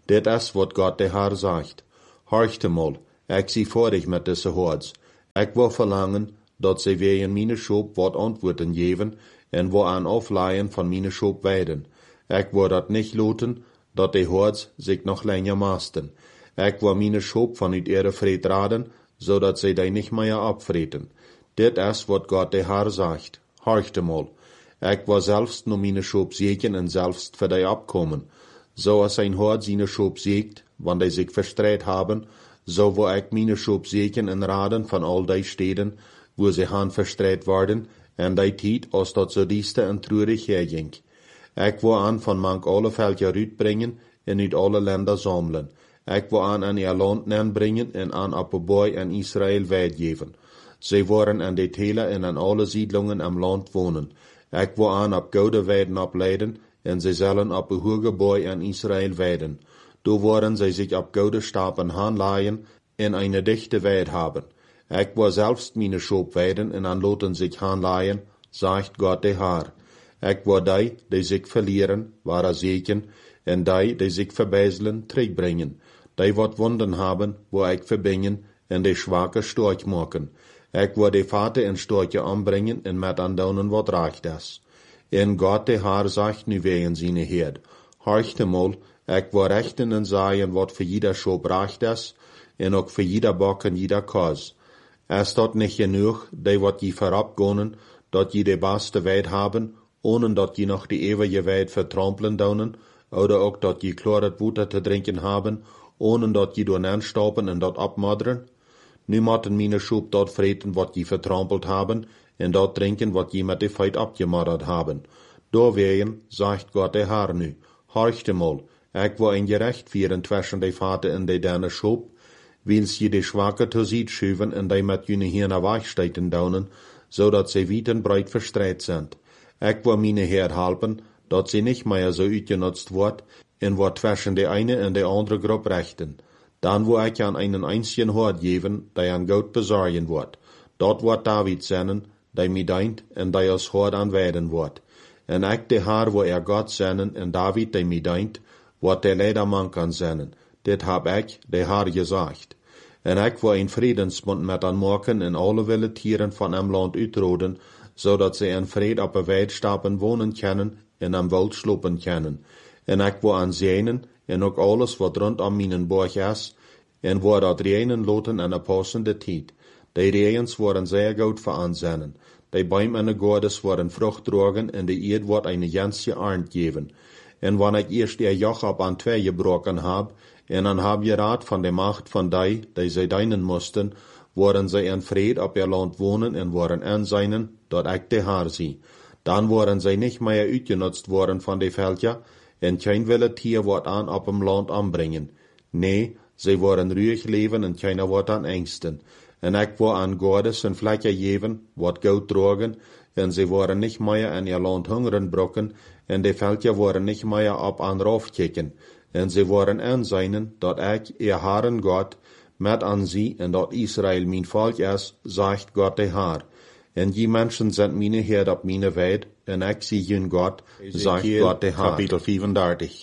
Dit is wat God de Heer zegt. Horchte mal, ik zie voor dich met deze hords. Ik wil verlangen, dat zij weer in mijn schop wat antwoorden geven, en wo aan afleien van mijn schop weiden. Ik wil dat niet laten, dat de hords zich nog langer maasten. Ik wil mijn schop van uit ihre vreed raden, zodat zij die niet meer abvreten. Dit is wat God de Heer zegt. Horchte mal, ik wil zelfs no mijn schop zegen en zelfs voor die abkomen. Zoals een hord zijn schop zegt, wanneer die zich verstrijd hebben, zo wil ik mijn schop zegen en raden van al die steden, wo ze gaan verstrijd worden, en die tijd als dat zo dieste en treurig herging. Ik wil aan van mank alle veldje uitbrengen en uit alle landen samelen. Ik wil aan aan ihr land nenbrengen en aan Appelboy en Israël weitgeven. Zij worden aan de telen en aan alle siedlungen am land wonen. Ik wil aan op gouden weiden opleiden, en zij zullen op een hoge boy aan Israël weiden. Door worden zij zich op gouden stapen aanlaaien en een dichte weid hebben. Ik wil zelfs mijn schop weiden en aan loten zich aanlaaien, zegt God de Heer. Ik wil die, die zich verlieren, ware zeken, en die, die zich verbijzelen, terugbrengen. Die wat wonden hebben, wil ik verbingen, en de schwakke storch maken. Ik wil de vaten en storche aanbrengen, en met aandonen wat recht is. En God de Heer zegt nu wegen zijn Heer. Horchte mal, ik wil rechten en zaaien wat voor jeder schop recht is, en ook voor jeder bok en jeder koos. Is dat niet genoeg, die wat je voorop gonen, dat je de beste weid hebben, ohne dat je nog de eeuwige weid vertrampelen donen, oder ook dat je kloret water te drinken hebben, ohne dat je door aanstoppen en dat opmodderen? Nu moeten mijn schop dat vreten wat je vertrampeld hebben, en dat drinken wat je met de feit opgemodderd hebben. Doorwegen, zegt God de Heer nu, horchte mal, ik wil een gerecht vieren tussen de vaten en de derne schop, wils je de schwakke te ziet schuiven en die met jene hirne wegsteken donen, zodat ze wiet en breit verstrijd zijn. Ik wil mijn Heer helpen, dat ze niet meer zo uitgenutzt wordt, en wordt tussen de ene en de andere groep rechten. Dan wil ik aan einen einzigen hort geven, die aan goud bezorgen wordt. Dat wordt David zenden, die mij dient, en die als hort aanwijden wordt. En ik de Heer wil er God zenden, en David die mij dient, wordt de leiderman kan zenden. Dit heb ik, de Heer, gezegd. En ik wil een vredensbond met aan maken en alle wilde tieren van hem land uitroden, zodat ze in vrede op een weidstappen wonen kunnen en am wild slopen kunnen. En ik wil aan zijnen en ook alles wat rondom mijn borg is, en wil dat reinen loten in een passende tijd. Die reens worden zeer goed voor aanzennen. Die boom en de godes worden vrucht drogen en de eerd wordt een jansje arnd geven. En wanneer ik eerst ihr joch op aan twee gebroken heb, en dan heb je raad van de macht van die, die zij dienen moesten, worden zij in vrede op ihr land wonen en worden aanzijnen, dat ik de Heer zie. Dan worden zij niet meer uitgenutzt worden van de veldje, en geen wilde tier wordt aan op hem land aanbrengen. Nee, zij worden ruhig leven en keiner wordt aan angsten. En ik wil aan godes en vlekken geven, wat goud drogen, en zij worden niet meer in ihr land hungeren brokken, en de veldje worden niet meer op aan rauf kicken. En zij worden aanzijnen, dat ik, ihr Herren God, met aan zie, en dat Israël mijn volk is, zegt God de Heer. En die mensen zijn mijn Heer op mijn weid, en ik zie hun God, zegt God de Heer. Kapitel vierendertig.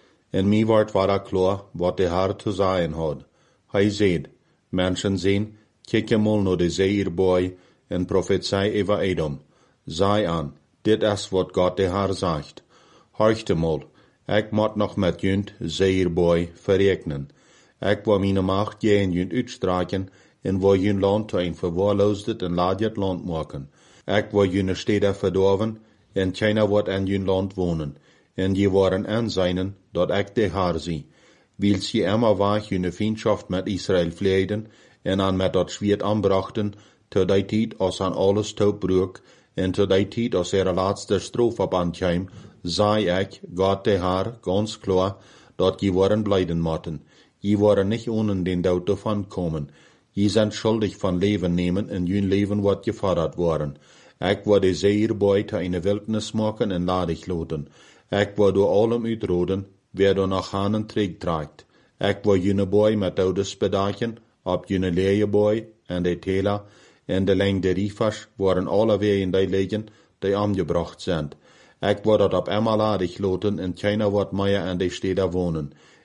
En mij wordt waar klaar, wat de Heer te zeggen had. Hij zei, mensen zien, kijk je mal naar de zeeirboy, en profetie over Edom. Zei aan, dit is wat God de Heer zegt. Horchte mal, ik moet nog met junt zeeirboy verrekenen. Ik wil mijn macht geen junt uitstraken, en wil jun land te een verwaarloosd en laadjet land maken. Ik wil jun steden verdorven, en keiner wordt in jun land wonen. En je worden aanzijnen, dat ik de Heer zie. Wils je immer weg jun vriendschaft met Israël vleiden, en aan met dat zwiert aanbrachten, te die tijd als aan alles toebroek, en te die tijd als er laatste strof op aankwam, zei ik, God de Heer, ganz klaar, dat je worden blijden moeten. Je worden niet ohne den dood ervan komen. Je zijn schuldig van leven nemen en jun leven wordt gefordert worden. Ik wil de zeeirboy te een wildnis maken en ladig loten. Ik wil door allem uitroden, wer door nach hanen trägt tragt. Ik wil june boy met dodes bedaken, op june leerboy en de tela, en de leng de riefers worden alle weer in die liggen, die aangebracht zijn. Ik wil dat op emmer ladig loten en keiner wordt meer in de steden wonen.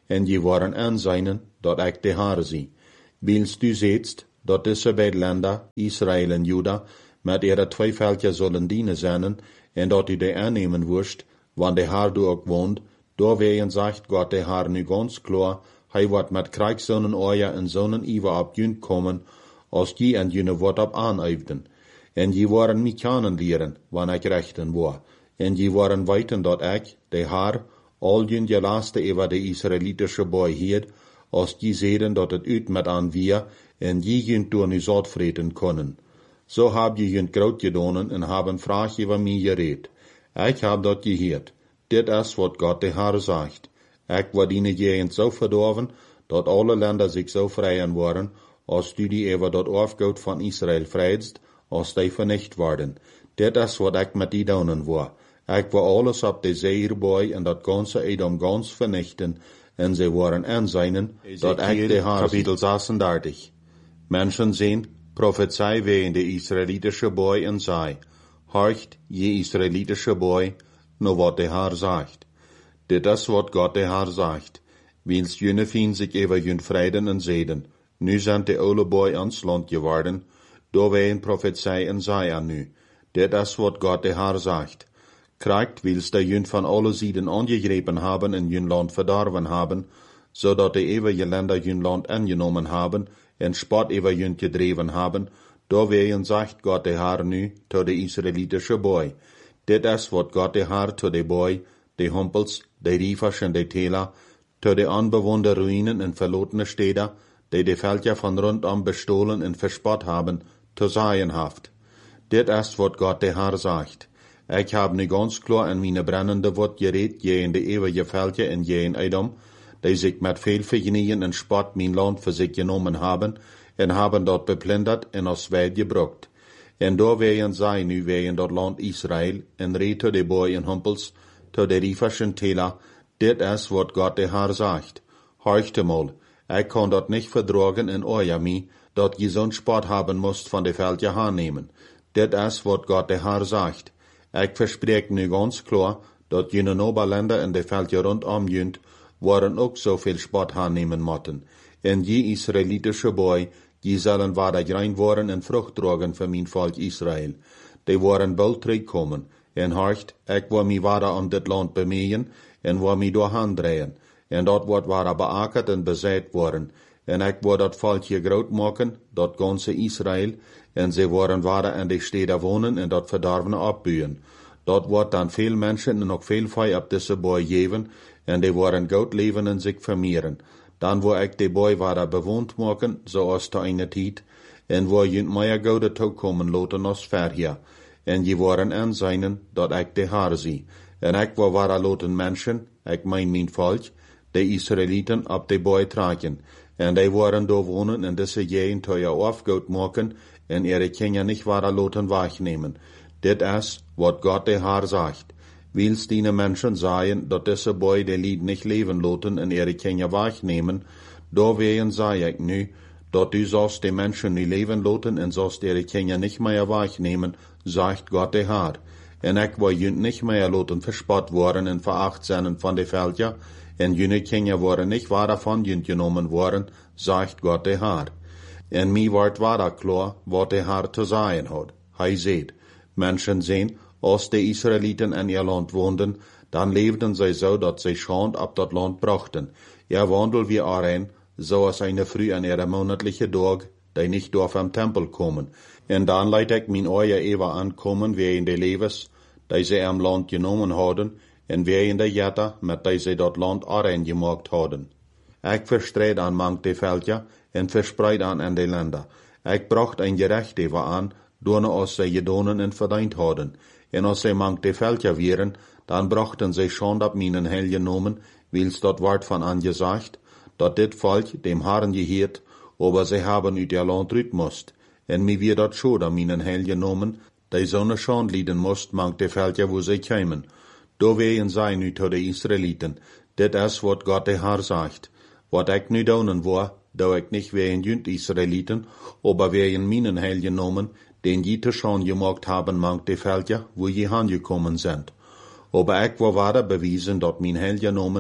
en je waren aanzijnen, dat ik de Heer zie. Wils du zeetst, dat deze beide landen, Israël en Juda, met ihre twee veldjes zullen dienen zijn, en dat u die aannemen worst, want de Heer du ook woont, doorwegen zegt God de Heer nu ganz klar, hij wordt met krijgszonen oorja en zonen iwa op jun komen, als je en june wordt op aanuifden. En je waren mij kennen leren, wanneer ik rechten was. En je waren weten dat ik, de Heer, al jun je laatste over de Israëlitische boy hield, als je zeden dat het uit met aan wir, en je jun door nu zot vreten kunnen. Zo heb je jun groot gedonen en hebben vraag over mij gereed. Ik heb dat geheerd. Dit is wat God de Heer zegt. Ik word die gegend zo verdorven, dat alle landen zich zo vrijen worden, als du die over dat afgoed van Israël vrijdst, als die vernicht worden. Dit is wat ik met die donen wil. Ik wil alles op de zee hierbij en dat ganze Edom gans vernichten, en ze worden aanzijnen, dat ik de Heer. Kapitel zesendertig. Menschen zien, prophezei wegen de Israëlitische boy en zei, horcht, je Israëlitische boy, no wat de Heer zegt. Dit is wat God de Heer zegt. Wils june fien zich over jun vreden en zeden. Nu zijn de oude boy ans land geworden, door wij een profetie en zei aan nu. Dit is wat God de Heer zegt. Krijgt wils de jun van alle zijden aangegrepen hebben en jun land verdorven hebben, zodat de eeuwige länder jun land aangenomen hebben en spot over jun gedreven hebben, door wij zegt God de Heer nu tot de Israëlitische boy. Dit is wat God de Heer tot de boy, de humpels, de riefers en de tela, tot de onbewoonde ruïnen en verlotene steden, die de veldje van rondom bestolen en verspot hebben, te zeggen haft. Dit is wat God de Heer zegt. Ik heb nu ganz klar in mijn brennende woord gereed, je in de eeuwige veldje en je in Edom, die zich met veel vergenijen en spot mijn land voor zich genomen hebben, en hebben dat beplunderd en als wijd gebruikt. En door weien zij nu weien dat land Israël, en reed tot de boy en humpels, tot de riefers en tela, dit is wat God de Heer zegt. Horcht mal, ik kan dat niet verdragen in oor mij, dat je zo'n spot hebben moest van de veldje aannemen. Dit is wat God de Heer zegt. Ik verspreek nu ganz klar, dat jene Oberländer in de veldje rondom junt, waren ook zoveel spot aannemen moeten. En je Israëlitische boy, die zullen waar rein worden en vrucht dragen voor mijn volk Israël. Die waren bald terugkomen. En horcht, ik wil mij waar aan dit land bemeeën, en wil mij doorheen draaien. En dat wordt waar beakkerd en bezet worden. En ik wil dat volkje groot maken, dat ganze Israël, en ze worden waar in de steden wonen en dat verdorvene opbuien. Dat wordt dan veel mensen en ook veel vee op deze boy geven, en die worden goed leven en zich vermeeren. Dan wil ik de boy waar bewoond maken, zoals te eine tijd, en wil je meer goede toekomen laten als verheer. En je worden aanzijnen, dat ik de Heer zie. En ik wil waar laten mensen, ik mijn mijn volk, de Israëlieten op de boy tragen. En die worden door wonen en deze gegend teuer afgoed maken, en ihre Kinder nicht waar laten wegnemen. Dit is, wat God de Heer zegt. Wils die Menschen sagen, dat deze boy de lied nicht leven laten en ihre Kinder wegnemen, doorwegen zei ik nu, dat u zoals de Menschen nu leven laten en zoals ihre Kinder nicht mehr wegnemen, zegt God de Heer. En ik wil junt nicht mehr laten verspot worden en veracht zijn van de veldje, en jene Kinder worden nicht waar van junt genomen worden, zegt God de Heer. En mij wordt waar klar, wat de Heer te zeggen had. Hij zegt, Menschen zien, als de Israëlieten in ihr land woonden, dan leefden zij zo dat zij schand op dat land brachten. Ja wandel wie arein, zoals eine Früh an ihre monatliche dag, die nicht door am Tempel komen. En dan leid ik mijn oor even aankomen, wie in de levens, die zij am land genomen hadden, en wie in de jette, met die zij dat land arein gemaakt hadden. Ik verstreed aan mank de veldje, en verspreid aan in de landen. Ik bracht een gerecht even aan, door als zij gedonen en verdiend hadden. En als zij mank de veldje wieren, dan brachten zij schand op mijn hel genomen, wils dat wordt van aangezegd, dat dit volk dem Herrn geheert, aber zij hebben uit ihr land uit moest. En mij weer dat schuld aan mijn hel genomen, die zo'n schand lieden moest, mank de veldje wo zij kwamen. Door wegen zij nu tot de Israëlieten, dit is wat God de Heer zegt. Wat ik nu doen wil, doe ik niet wegen junt Israëlieten, aber wegen mijn hel genomen, den je te schand gemaakt hebben, mank de veldje, wo je aangekomen zijn. Aber ik wil waarder bewijzen dat mijn hel genomen,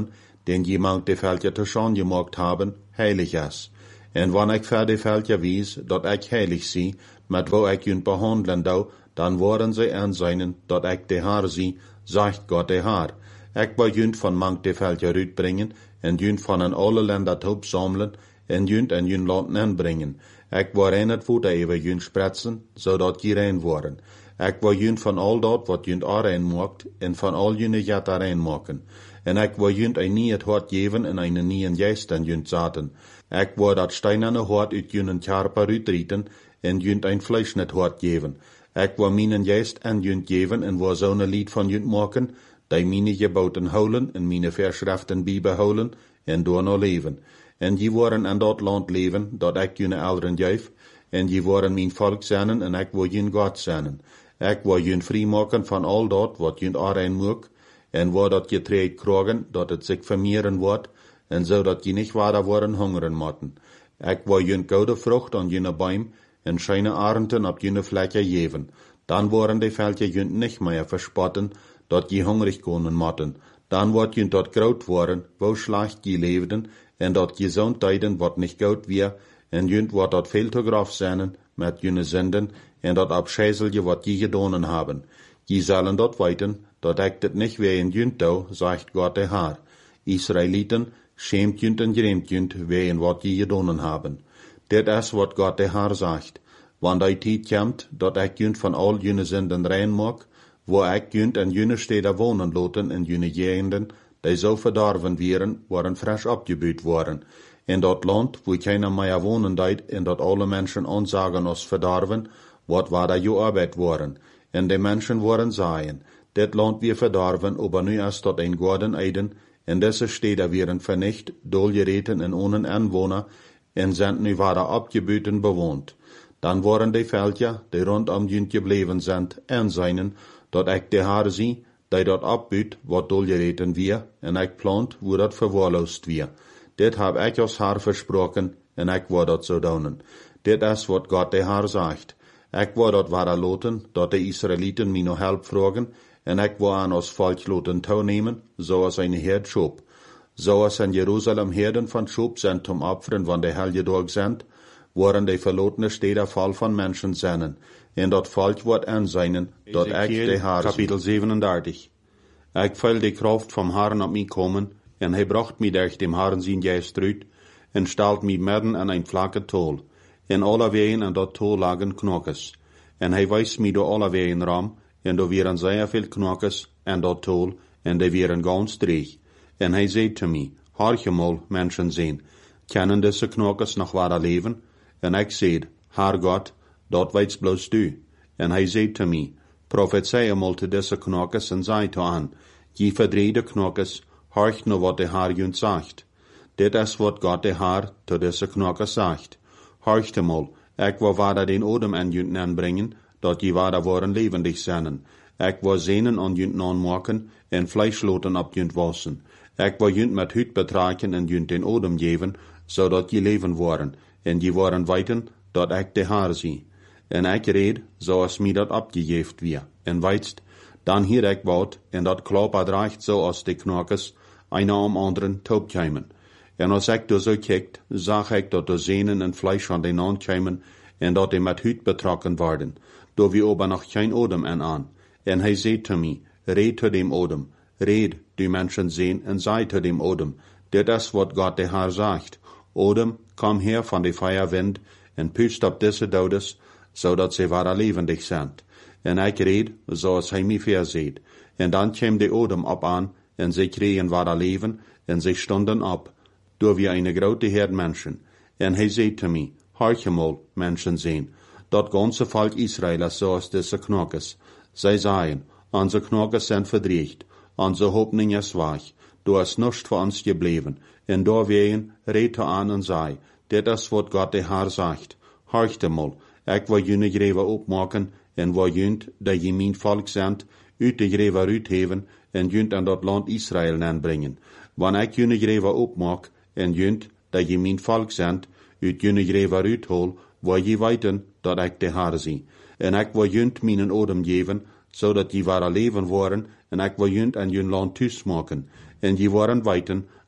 den jemand de Veltje te schon gemaakt haben, heilig is. En wanneer ik voor de Veltje wies, dat ik heilig zie, met wo ik junt behandelen dou, dan worden zij aanzien dat ik de Haar zie, zegt God de Haar. Ik wil junt van mank de Veltje uitbrengen, en junt van een alle länder top samelen, en junt en junt land aanbrengen. Ik wil rein het voet even junt spretsen, zodat je rein worden. Ik wil junt van al dat wat junt aanrein maakt, en van al jullie jet aanrein maken. En ik wil junt een nieuw hart geven en een nieuwe geest aan junt zaten. Ik wil dat steinerne hart uit junt karper uitrieten, en junt een vleesnet hart geven. Ik wil mijn geest aan junt geven, en wil zo'n lied van junt maken, die mijn geboten houden, en mijn verschriften bijbehouden, en door nou leven. En je worden in dat land leven, dat ik jullie ouderen geef, en je worden mijn volk zijn, en ik wil jullie God zijn. Ik wil jullie vrij maken van al dat wat jullie aanrein moet, en waar dat je treed krijgen, dat het zich vermeeren wordt, en zodat je niet verder worden hongeren moeten. Ik wil jullie goede vrucht aan jullie boom, en schijne arenden op jullie vlekken geven. Dan worden de veldje jullie niet meer verspotten, dat je hungrig kunnen moeten. Dan wordt jullie tot groot worden, wo slecht je leefden, en dat je zo'n tijden wat niet goed weer, en jullie wordt dat veel te grof zijn met jullie zinden, en dat abscheiselje wat je gedaan hebben. Je zullen dat weten, dat ik dit niet weer in jullie doe, zegt God de Haar. Israëlieten, schämt jullie en grämt jullie wegen wat je gedaan hebben. Dit is wat God de Haar zegt. Wanneer die tijd komt, dat ik jullie van al jullie zinden rein maak, wo ik jullie en jullie steden wonen laten in jullie gegenden, die zo verdorven werden, worden frisch opgebouwd worden. In dat land, wo keiner meer wonen deed, en dat alle mensen onzagen als verdorven, wat waar da je arbeid worden. En de mensen worden zeggen, dit land weer verdorven, aber nu is dat een gouden eiden, en deze steden werden vernicht, doorgereten en ohne Anwohner, en zijn nu waren opgebouwd en bewoond. Dan worden de veldje, die rondom jullie gebleven zijn, aanzien, dat ik de Haar zie, die dat opbouwt, wat doorgereten weer, en ik plant, wo dat verwaarloosd weer. Dit heb ik als Haar versproken, en ik wil dat zo doen. Dit is wat God de Haar zegt. Ik wil dat waar laten, dat de Israëlieten mij nog help vragen, en ik wil aan ons volk laten toenemen, zoals een herd Schop. Zoals in Jeruzalem herden van Schop zijn zum Opfern van de Heilige Dag zijn, worden de verlotene steden vol van mensen zijn, en dat volk wordt aanzien, dat ik de Haar Kapitel zevenendertig. Ik voel de kracht vom Herrn op mij komen, en hij bracht mij durch dem Herrn zijn geest uit, en stelt mij midden in een vlakke tol. En alle wegen in dat tol lagen knokkes. En hij wijst mij door alle wegen ram, en er waren zeer veel knokkes in dat tol, en die waren ganz dreig. En hij zei te mij, horch mal, mensen zijn, kennen deze knokkes nog waar leven? En ik zei, Herr God, dat weet bloos du. En hij zei te mij, profeteer mal te deze knokkes en zei te aan, je verdrede knokkes, horch nou wat de Herr junt zegt. Dit is wat God de Herr te deze knokkes zegt. Horch mal, ik wil vader den odem aan junt aanbrengen, dat je vader worden levendig zijn. Ik wil zenen aan junt aanmaken, en vlees laten op junt wassen. Ik wil junt met huid betraken en junt den odem geven, zodat je leven worden, en je worden weten, dat ik de Haar zie. En ik reed, zoals mij dat opgegeven weer, en weitst, dan hier ik woud, en dat klopper draagt zoals de knokkes, einer om anderen taubkeimen. En als ik door zo kijkt, zag ik dat de zenen en vlees van den aankeimen, en dat die met huid betrokken worden, door wie aber nog geen odem en aan. En hij zei te mij, red te dem odem, red, die mensen zien, en zei te dem odem, dit is wat God de Haar zegt. Odem, kom her van de feierwind, en pust op deze dodes, zodat ze waren levendig zijn. En ik reed, zoals hij mij verzeet. En dan kwam de odem op aan, en ze kregen waren leven, en ze stonden op, door wie een grote herd mensen. En hij zei te mij, horch mal, mensen zijn, dat ganze volk Israël is zoals deze knokkes. Zij zeiden, onze knokkes zijn verdreigd, onze hoopning is weg, du is nichts voor ons gebleven. En doorwegen reed hij aan en zei, dit is wat God de Haar zegt. Horch mal, ik wil jullie greven opmaken, en wil junt, dat je mijn volk zendt, uit de greven uitheven, en junt aan dat land Israël aanbrengen. Wanneer ik jullie greven opmaak, en junt, dat je mijn volk zendt, uit jullie greven uithol, wil je weten, dat ik de Haar zie. En ik wil junt mijn odem geven, zodat je waren leven worden, en ik wil junt aan jullie land thuis maken. En je worden weten,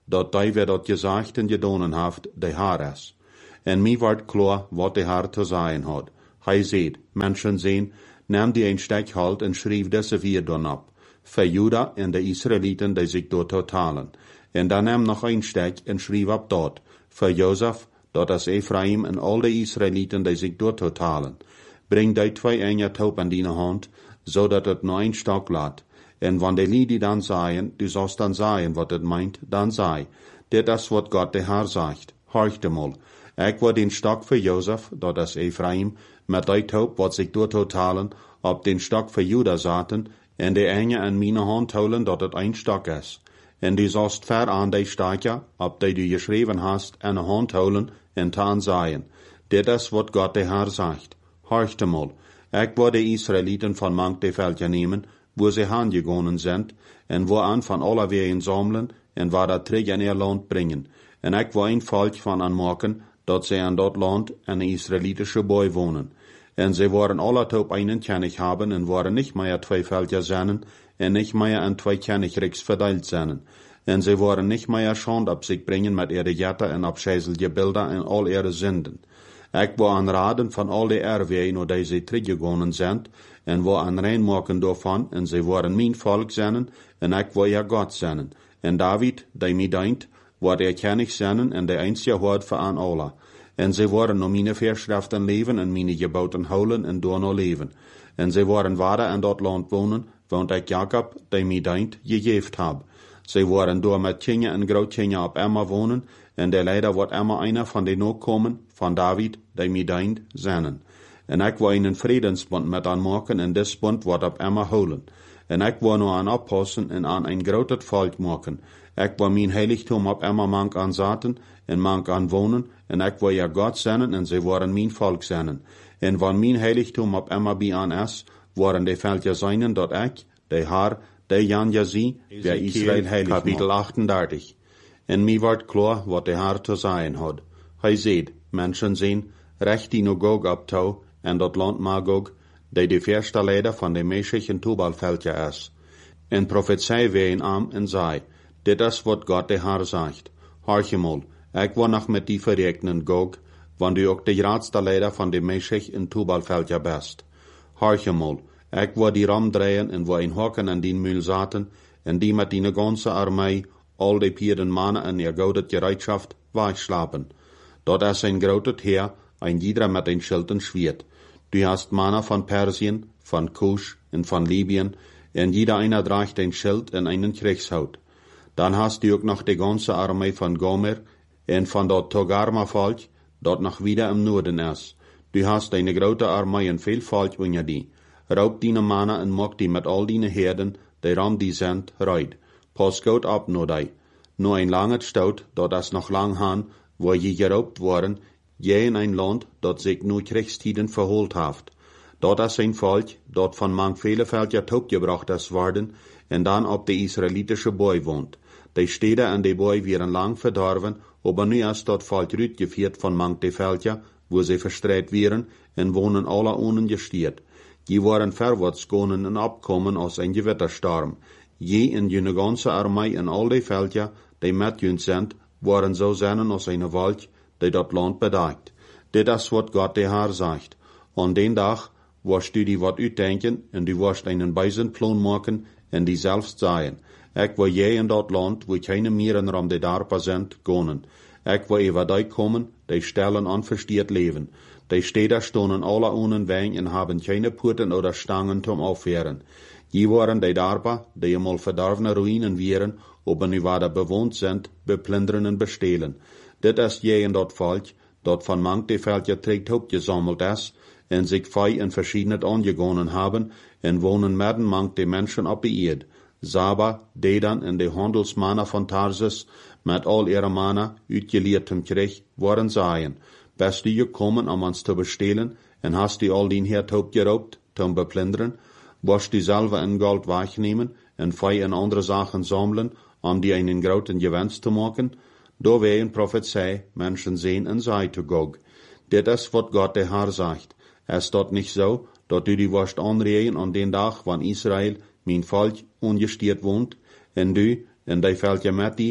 dat die wer dat gesagt en gedonen haft, de haar is. En mij wordt klar wat de haar te zeggen had. Hij zei, mensen zien, nam die een stek halt en schreef deze vier dan op. Voor Juda en de Israëlieten die zich door totalen. En dan nam nog een stek en schreef op dat. Voor Jozef, dat is Ephraim en al de Israëlieten die zich door totalen. Breng die twee enge taub aan die hand, zodat het nog een stok laat. En wanneer die die dan zeggen, du sollst dan zeggen wat het meint, dan zei. Dit is wat God de Heer zegt. Horcht mal. Ik wil den stok voor Jozef, dat is Ephraim, met die taub wat zich door totalen, op den stok voor Juda zaten, en de enge aan mijn hand houden dat het een stok is. En du sollst ver aan die stakje, op die du geschreven hast, aan de hand houden, en taan zeggen. Dit is wat God de Heer zegt. Horcht mal. Ik wil de Israëlieten van mank de veldje nemen, wo ze aangegonen zijn, en wo aan van alle wegen samelen, en waar dat terug in ihr land brengen. En ik wil een volk van aanmaken, dat ze aan dat land een Israëlitische boy wonen. En ze waren alle op einen König haben, en waren nicht mehr twee veldje zijn, en nicht mehr an twee Königreichs verteilt zijn. En ze waren nicht mehr Schand op zich brengen met ihre Jetten en abscheißelige Bilder en al ihre Sünden. Ik wil aanraden van al die erwegen, waar deze teruggegonen zijn, en wil aanreinmaken daarvan, en ze waren mijn volk zijn, en ik wil ja God zijn. En David, die mij dient, wordt er König zijn, en de einzige hoort voor aan alle. En ze waren naar mijn verschriften leven, en mijn geboten houden, en door nog leven. En ze waren waarder in dat land wonen, want ik Jacob, die mij dient, gegeven heb. Ze waren door met kinderen en grootkinderen op Emma wonen, en de leider wordt Emma einer van de nakomen van David, die mij dient, zijn. En ik wil een vredensbond met aan maken, en dit bond wordt op Emma houden. En ik wil nu aan oppassen en aan een groot volk maken. Ik wil mijn heiligtum op Emma mank aan zaten, en mank aan wonen, en ik wil ja God zijn, en ze worden mijn volk zijn. En wanneer mijn heiligtum op Emma bij aan is, worden de veldje zijn dat ik, de haar, de Jan ja zie, bij Israël heilig kapitel achtendertig. En mij wordt klaar wat de Heer te zeggen had. Hij zei, mensen zien, recht die nu Gog op touw, en dat land Magog, die de eerste leider van de Meshech en Tubalveldje is. En profetie ween aan en zei, dit is wat God de Heer zegt. Horch mal, ik wil nog met die verrekenen Gog, want u ook de grootste leider van de Meshech en Tubalveldje best. Horch mal, ik wil die ram draaien en wil een hokken aan die muil zaten, en die met die ganze armee, al die pieren mannen en ihr goudet gereitschaft, wegslapen. Dat is een groot Heer, ein jeder met een schild en schwert. Du hast Männer von Persien, von Kusch und von Libyen, und jeder einer draagt ein Schild und einen Kriegshaut. Dann hast du auch noch die ganze Armee von Gomer und von dort Togarma-Volk, dort noch wieder im Norden ist. Du hast eine große Armee und viel Volk unter die. Raub deine Männer und mach die mit all deine Herden, die ram die sind, reid. Pass gut ab nur die. Nur ein langes Stout, dort ist noch lang han, wo je geraubt worden, je in ein Land, dat sich nu Kriegstiden verholt haft. Dort is ein Volk, dat van mank vele Veldje topgebracht is worden, en dan op de Israëlitische boy woont. Die steden en de boy waren lang verdorven, aber nu is dat Volk uitgevierd van mank de Veldje, wo ze verstreit waren, en wonen alle ongestiert. Die waren verwaarts gonen en opkomen als een gewitterstorm. Je in jene ganze Armee en al die Veldje, die met jun zijn, waren zo zijn als een Volk, die dat land bedagt. Dit is wat God de Heer zegt. Aan den dag wirst du die wat uitdenken, en du wirst einen beisen plan maken, en die zelfs zeggen, ik wil jij in dat land, wo keine mieren ram de darpa sind, gonen. Ik wil over die komen, die stellen onverstiert leven. Die steden stonen alle ohne Weg en haben keine Purten oder Stangen zum Aufwehren. Die waren die darpa, die einmal verdorvene Ruinen wären, aber nu waar bewohnt sind, beplunderen en bestehlen. Dit is je in dat volk, dat van mank de veldje trägt opgesammelt is, en zich vij in verschiedene aangegonen hebben, en wonen midden mank de mensen op de eerd. Saba, Dedan en de handelsmannen van Tarsus, met al ihre mannen, uitgeleerdem Krieg, waren zeien, bist du gekommen, om ons te bestelen, en hast du al dien Herd opgeraubt, zum beplunderen, wirst du selber in Gold wegnemen, en vij en andere Sachen sammeln, om die einen großen Gewinst te maken? Da wehen Prophezei, Menschen sehen en sei zu Gog. Dit is wat God de Heer zegt. Es dat nicht so, dat du die wirst anregen an den Tag, wann Israel, mein Volk, ungestiert wohnt, en du, en die Veldje met die,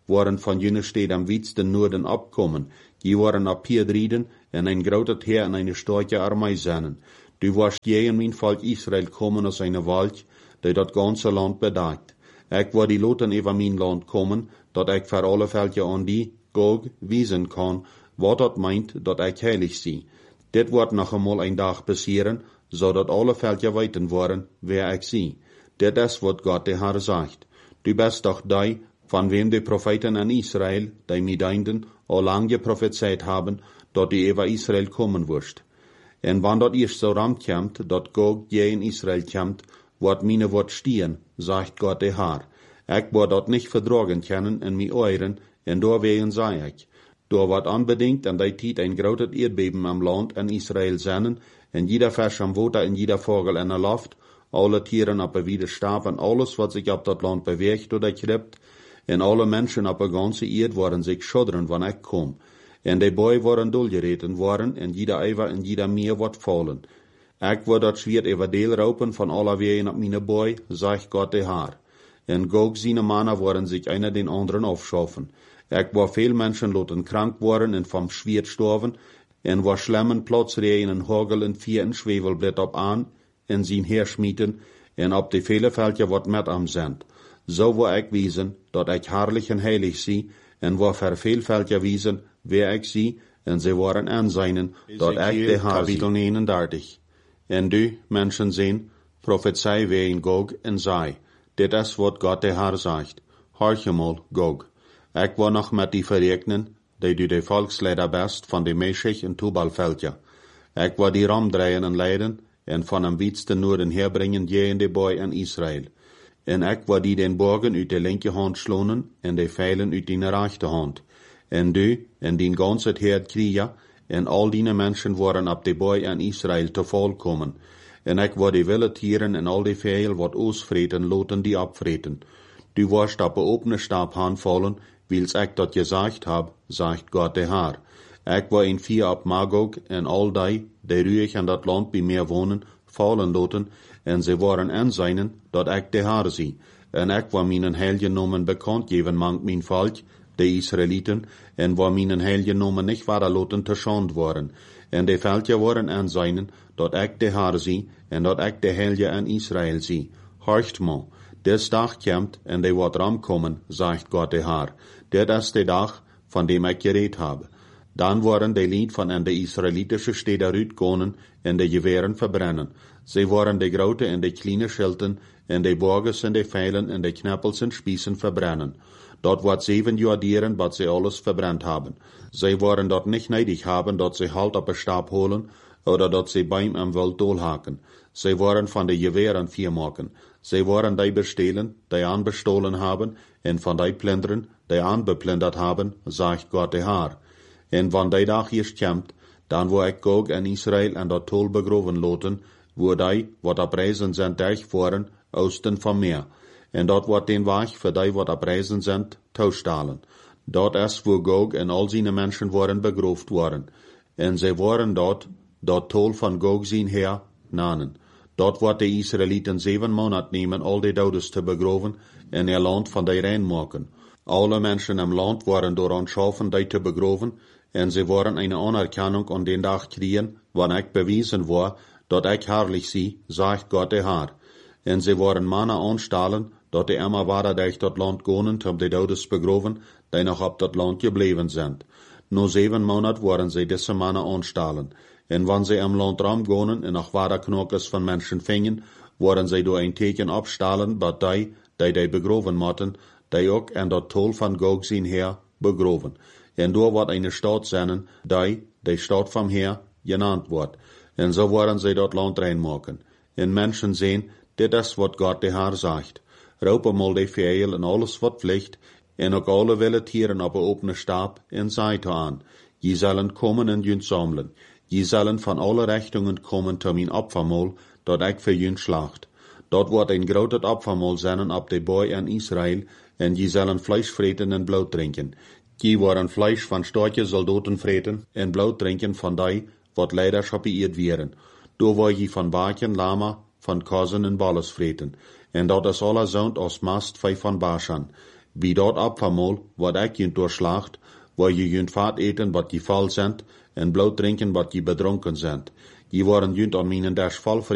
waren van jene stad am witsten noorden opkomen. Die waren op hier drieden en een grote heer en een sterke armee zijn. Du warst je in mijn volk Israël komen als een wolk, die dat ganze land bedekt. Ik wou die loten over mijn land komen, dat ik voor alle velden aan die Gog wijzen kan, wat dat meint, dat ik heilig zie. Dit wordt nog eenmaal een dag passeren, zodat alle velden weten worden, wer ik zie. Dit is wat God de Heer zegt. Du bist doch die, van wem de profeten in Israël, die mideinden, al lang geprophezeit haben, dat die over Israël komen worst. En wanneer dat eerst zo ram komt, dat Gog je in Israël komt, wordt mine wordt stien, zegt God de Heer. Ik word dat niet verdragen kunnen in mijn oren, en doorwegen zei ik. Door wat unbedingt an die tijd een groot Erdbeben am Land in Israël zijn, en jeder Fisch am Water en jeder Vogel in der Luft, alle Tieren op de Widerstaaf en alles wat zich op dat land beweegt oder kribt, en alle Menschen op de ganze Erd worden zich schudderen wanneer ik kom. En die boy worden dolgereten worden, en jeder Eiver en jeder Meer wordt vallen. Ik word dat Schwert over deel ropen van alle wegen op mijn boy, zegt God de Heer. En Gog zijn mannen worden zich einer den anderen afschaffen. Ik waar veel mensen laten krank worden en vom Schwert sterven, en waar schlemmen plotsreien en hagel en vier en zwevelblad op aan, en zien heerschmieten, en op de vele velden wat met am zend. Zo wil ik wezen, dat ik herrlich en heilig zie, en waar verveelvelden wezen, wer ik zie, en ze waren aanzijnen, dat ik de kapitel eenendertig. En du, mensen zien, profetie ween Gog en zei, dit is wat God de Heer zegt. Hoor je mal, Gog. Ik wil nog met die verrekenen, die du de volksleider best van de Meshech en Tubalveldje. Ik wil die ramdraaien en leiden, en van am witsten noorden herbrengen je in de boy in Israël. En ik wil die den borgen uit de linke hand slonen, en de veilen uit die rechte hand. En du, en die ganze Herd kriegen, en al die mensen worden op de boy in Israël te vol komen. En ik wil die wilde tieren en al die veil wat ausvreten, loten die opvreten. Du warst op de opene stap aanvallen, wils ik dat gezegd heb, zegt God de Heer. Ik wil een vier op Magog en al die, die ruhig in dat land bij meer wonen, vallen loten, en ze worden aanzijnen, dat ik de Heer zie. En ik wil mijn heilige nomen bekend geven mank mijn volk, de Israëlieten, en wil mijn heilige nomen niet verder loten te schand worden. En de velden worden aanzijnen, dat ik de Heer zie, en dat ik de heilige in Israël zie. Horcht me. Des dag komt, en de wordt ramkomen, zegt God de Heer. Dit is de dag, van dem ik gereed heb. Dan worden de lied van in de Israëlitische steden uitkomen, en de geweren verbrennen. Ze worden de grote en de kleine schilten, en de borges en de veilen, en de knappels en spiezen verbrennen. Dat wordt zeven jaar dieren, wat ze alles verbrennt hebben. Ze worden dat niet neidig hebben, dat ze halt op een stap holen, oder dat ze beim am wild doorhaken. Ze worden van de geweren vier maken. Ze worden die bestelen, die aanbestolen hebben, en van die plunderen, die aanbeplunderd hebben, zegt God de Heer. En wanneer die dag eerst komt, dan wil ik Gog in Israël en dat tol begroven loten, wo die, wat op reizen zijn durchvoeren, oosten van meer. En dat wordt den weg voor die, wat op reizen zijn, toestalen. Dat is wo Gog en al zijn mensen worden begroofd worden. En ze worden dat, dat tol van Gog zijn heer, nanen. Dat wordt de Israëlieten zeven maanden nemen al die dodes te begroven en ihr land van die rein maken. Alle mensen im land worden door aanschaffen die te begroven, en ze worden een anerkennung aan den dag kriegen, wanneer ik bewezen word, dat ik herrlich zie, zegt God de Heer. En ze worden mannen aanstellen, dat die immer weiter durch dat land gaan, om de dodes begroven, die nog op dat land gebleven zijn. No zeven maanden worden ze deze mannen aanstellen. En wanneer ze im land ramgaan en nog weiter knokjes van mensen vingen, worden ze door een teken opstellen, dat die, die die begroven moeten, die ook in dat tol van Gog zijn heer begroven. En door wordt een stad zijn, die, die stad van heer, genannt wordt. En zo worden ze dat land reinmaken. En mensen zien, dit is wat God de Heer zegt. Roepen mal de veil en alles wat vliegt, en ook alle wilde tieren op een opene stap, en zei aan, je zullen komen en jun samelen. Je zullen van alle richtingen komen te mijn opfermaal, dat ik voor jun slacht. Dat wordt een groot opfermaal zijn op de boy in Israël, en je zullen vlees vreten en bloed drinken. Je worden vlees van stortje soldaten vreten, en bloed drinken van die, wat leiderschap beëerd werden. Door wil je van baken, lama, van kozen en balles vreten. En dat is alle zout als mast vijf van Bashan. Wie dort Abfallmol, wat ik junt doorslaagt, waar je junt vaat eten wat je val sind, en bloot drinken wat je bedronken sind. Je waren junt an minen des val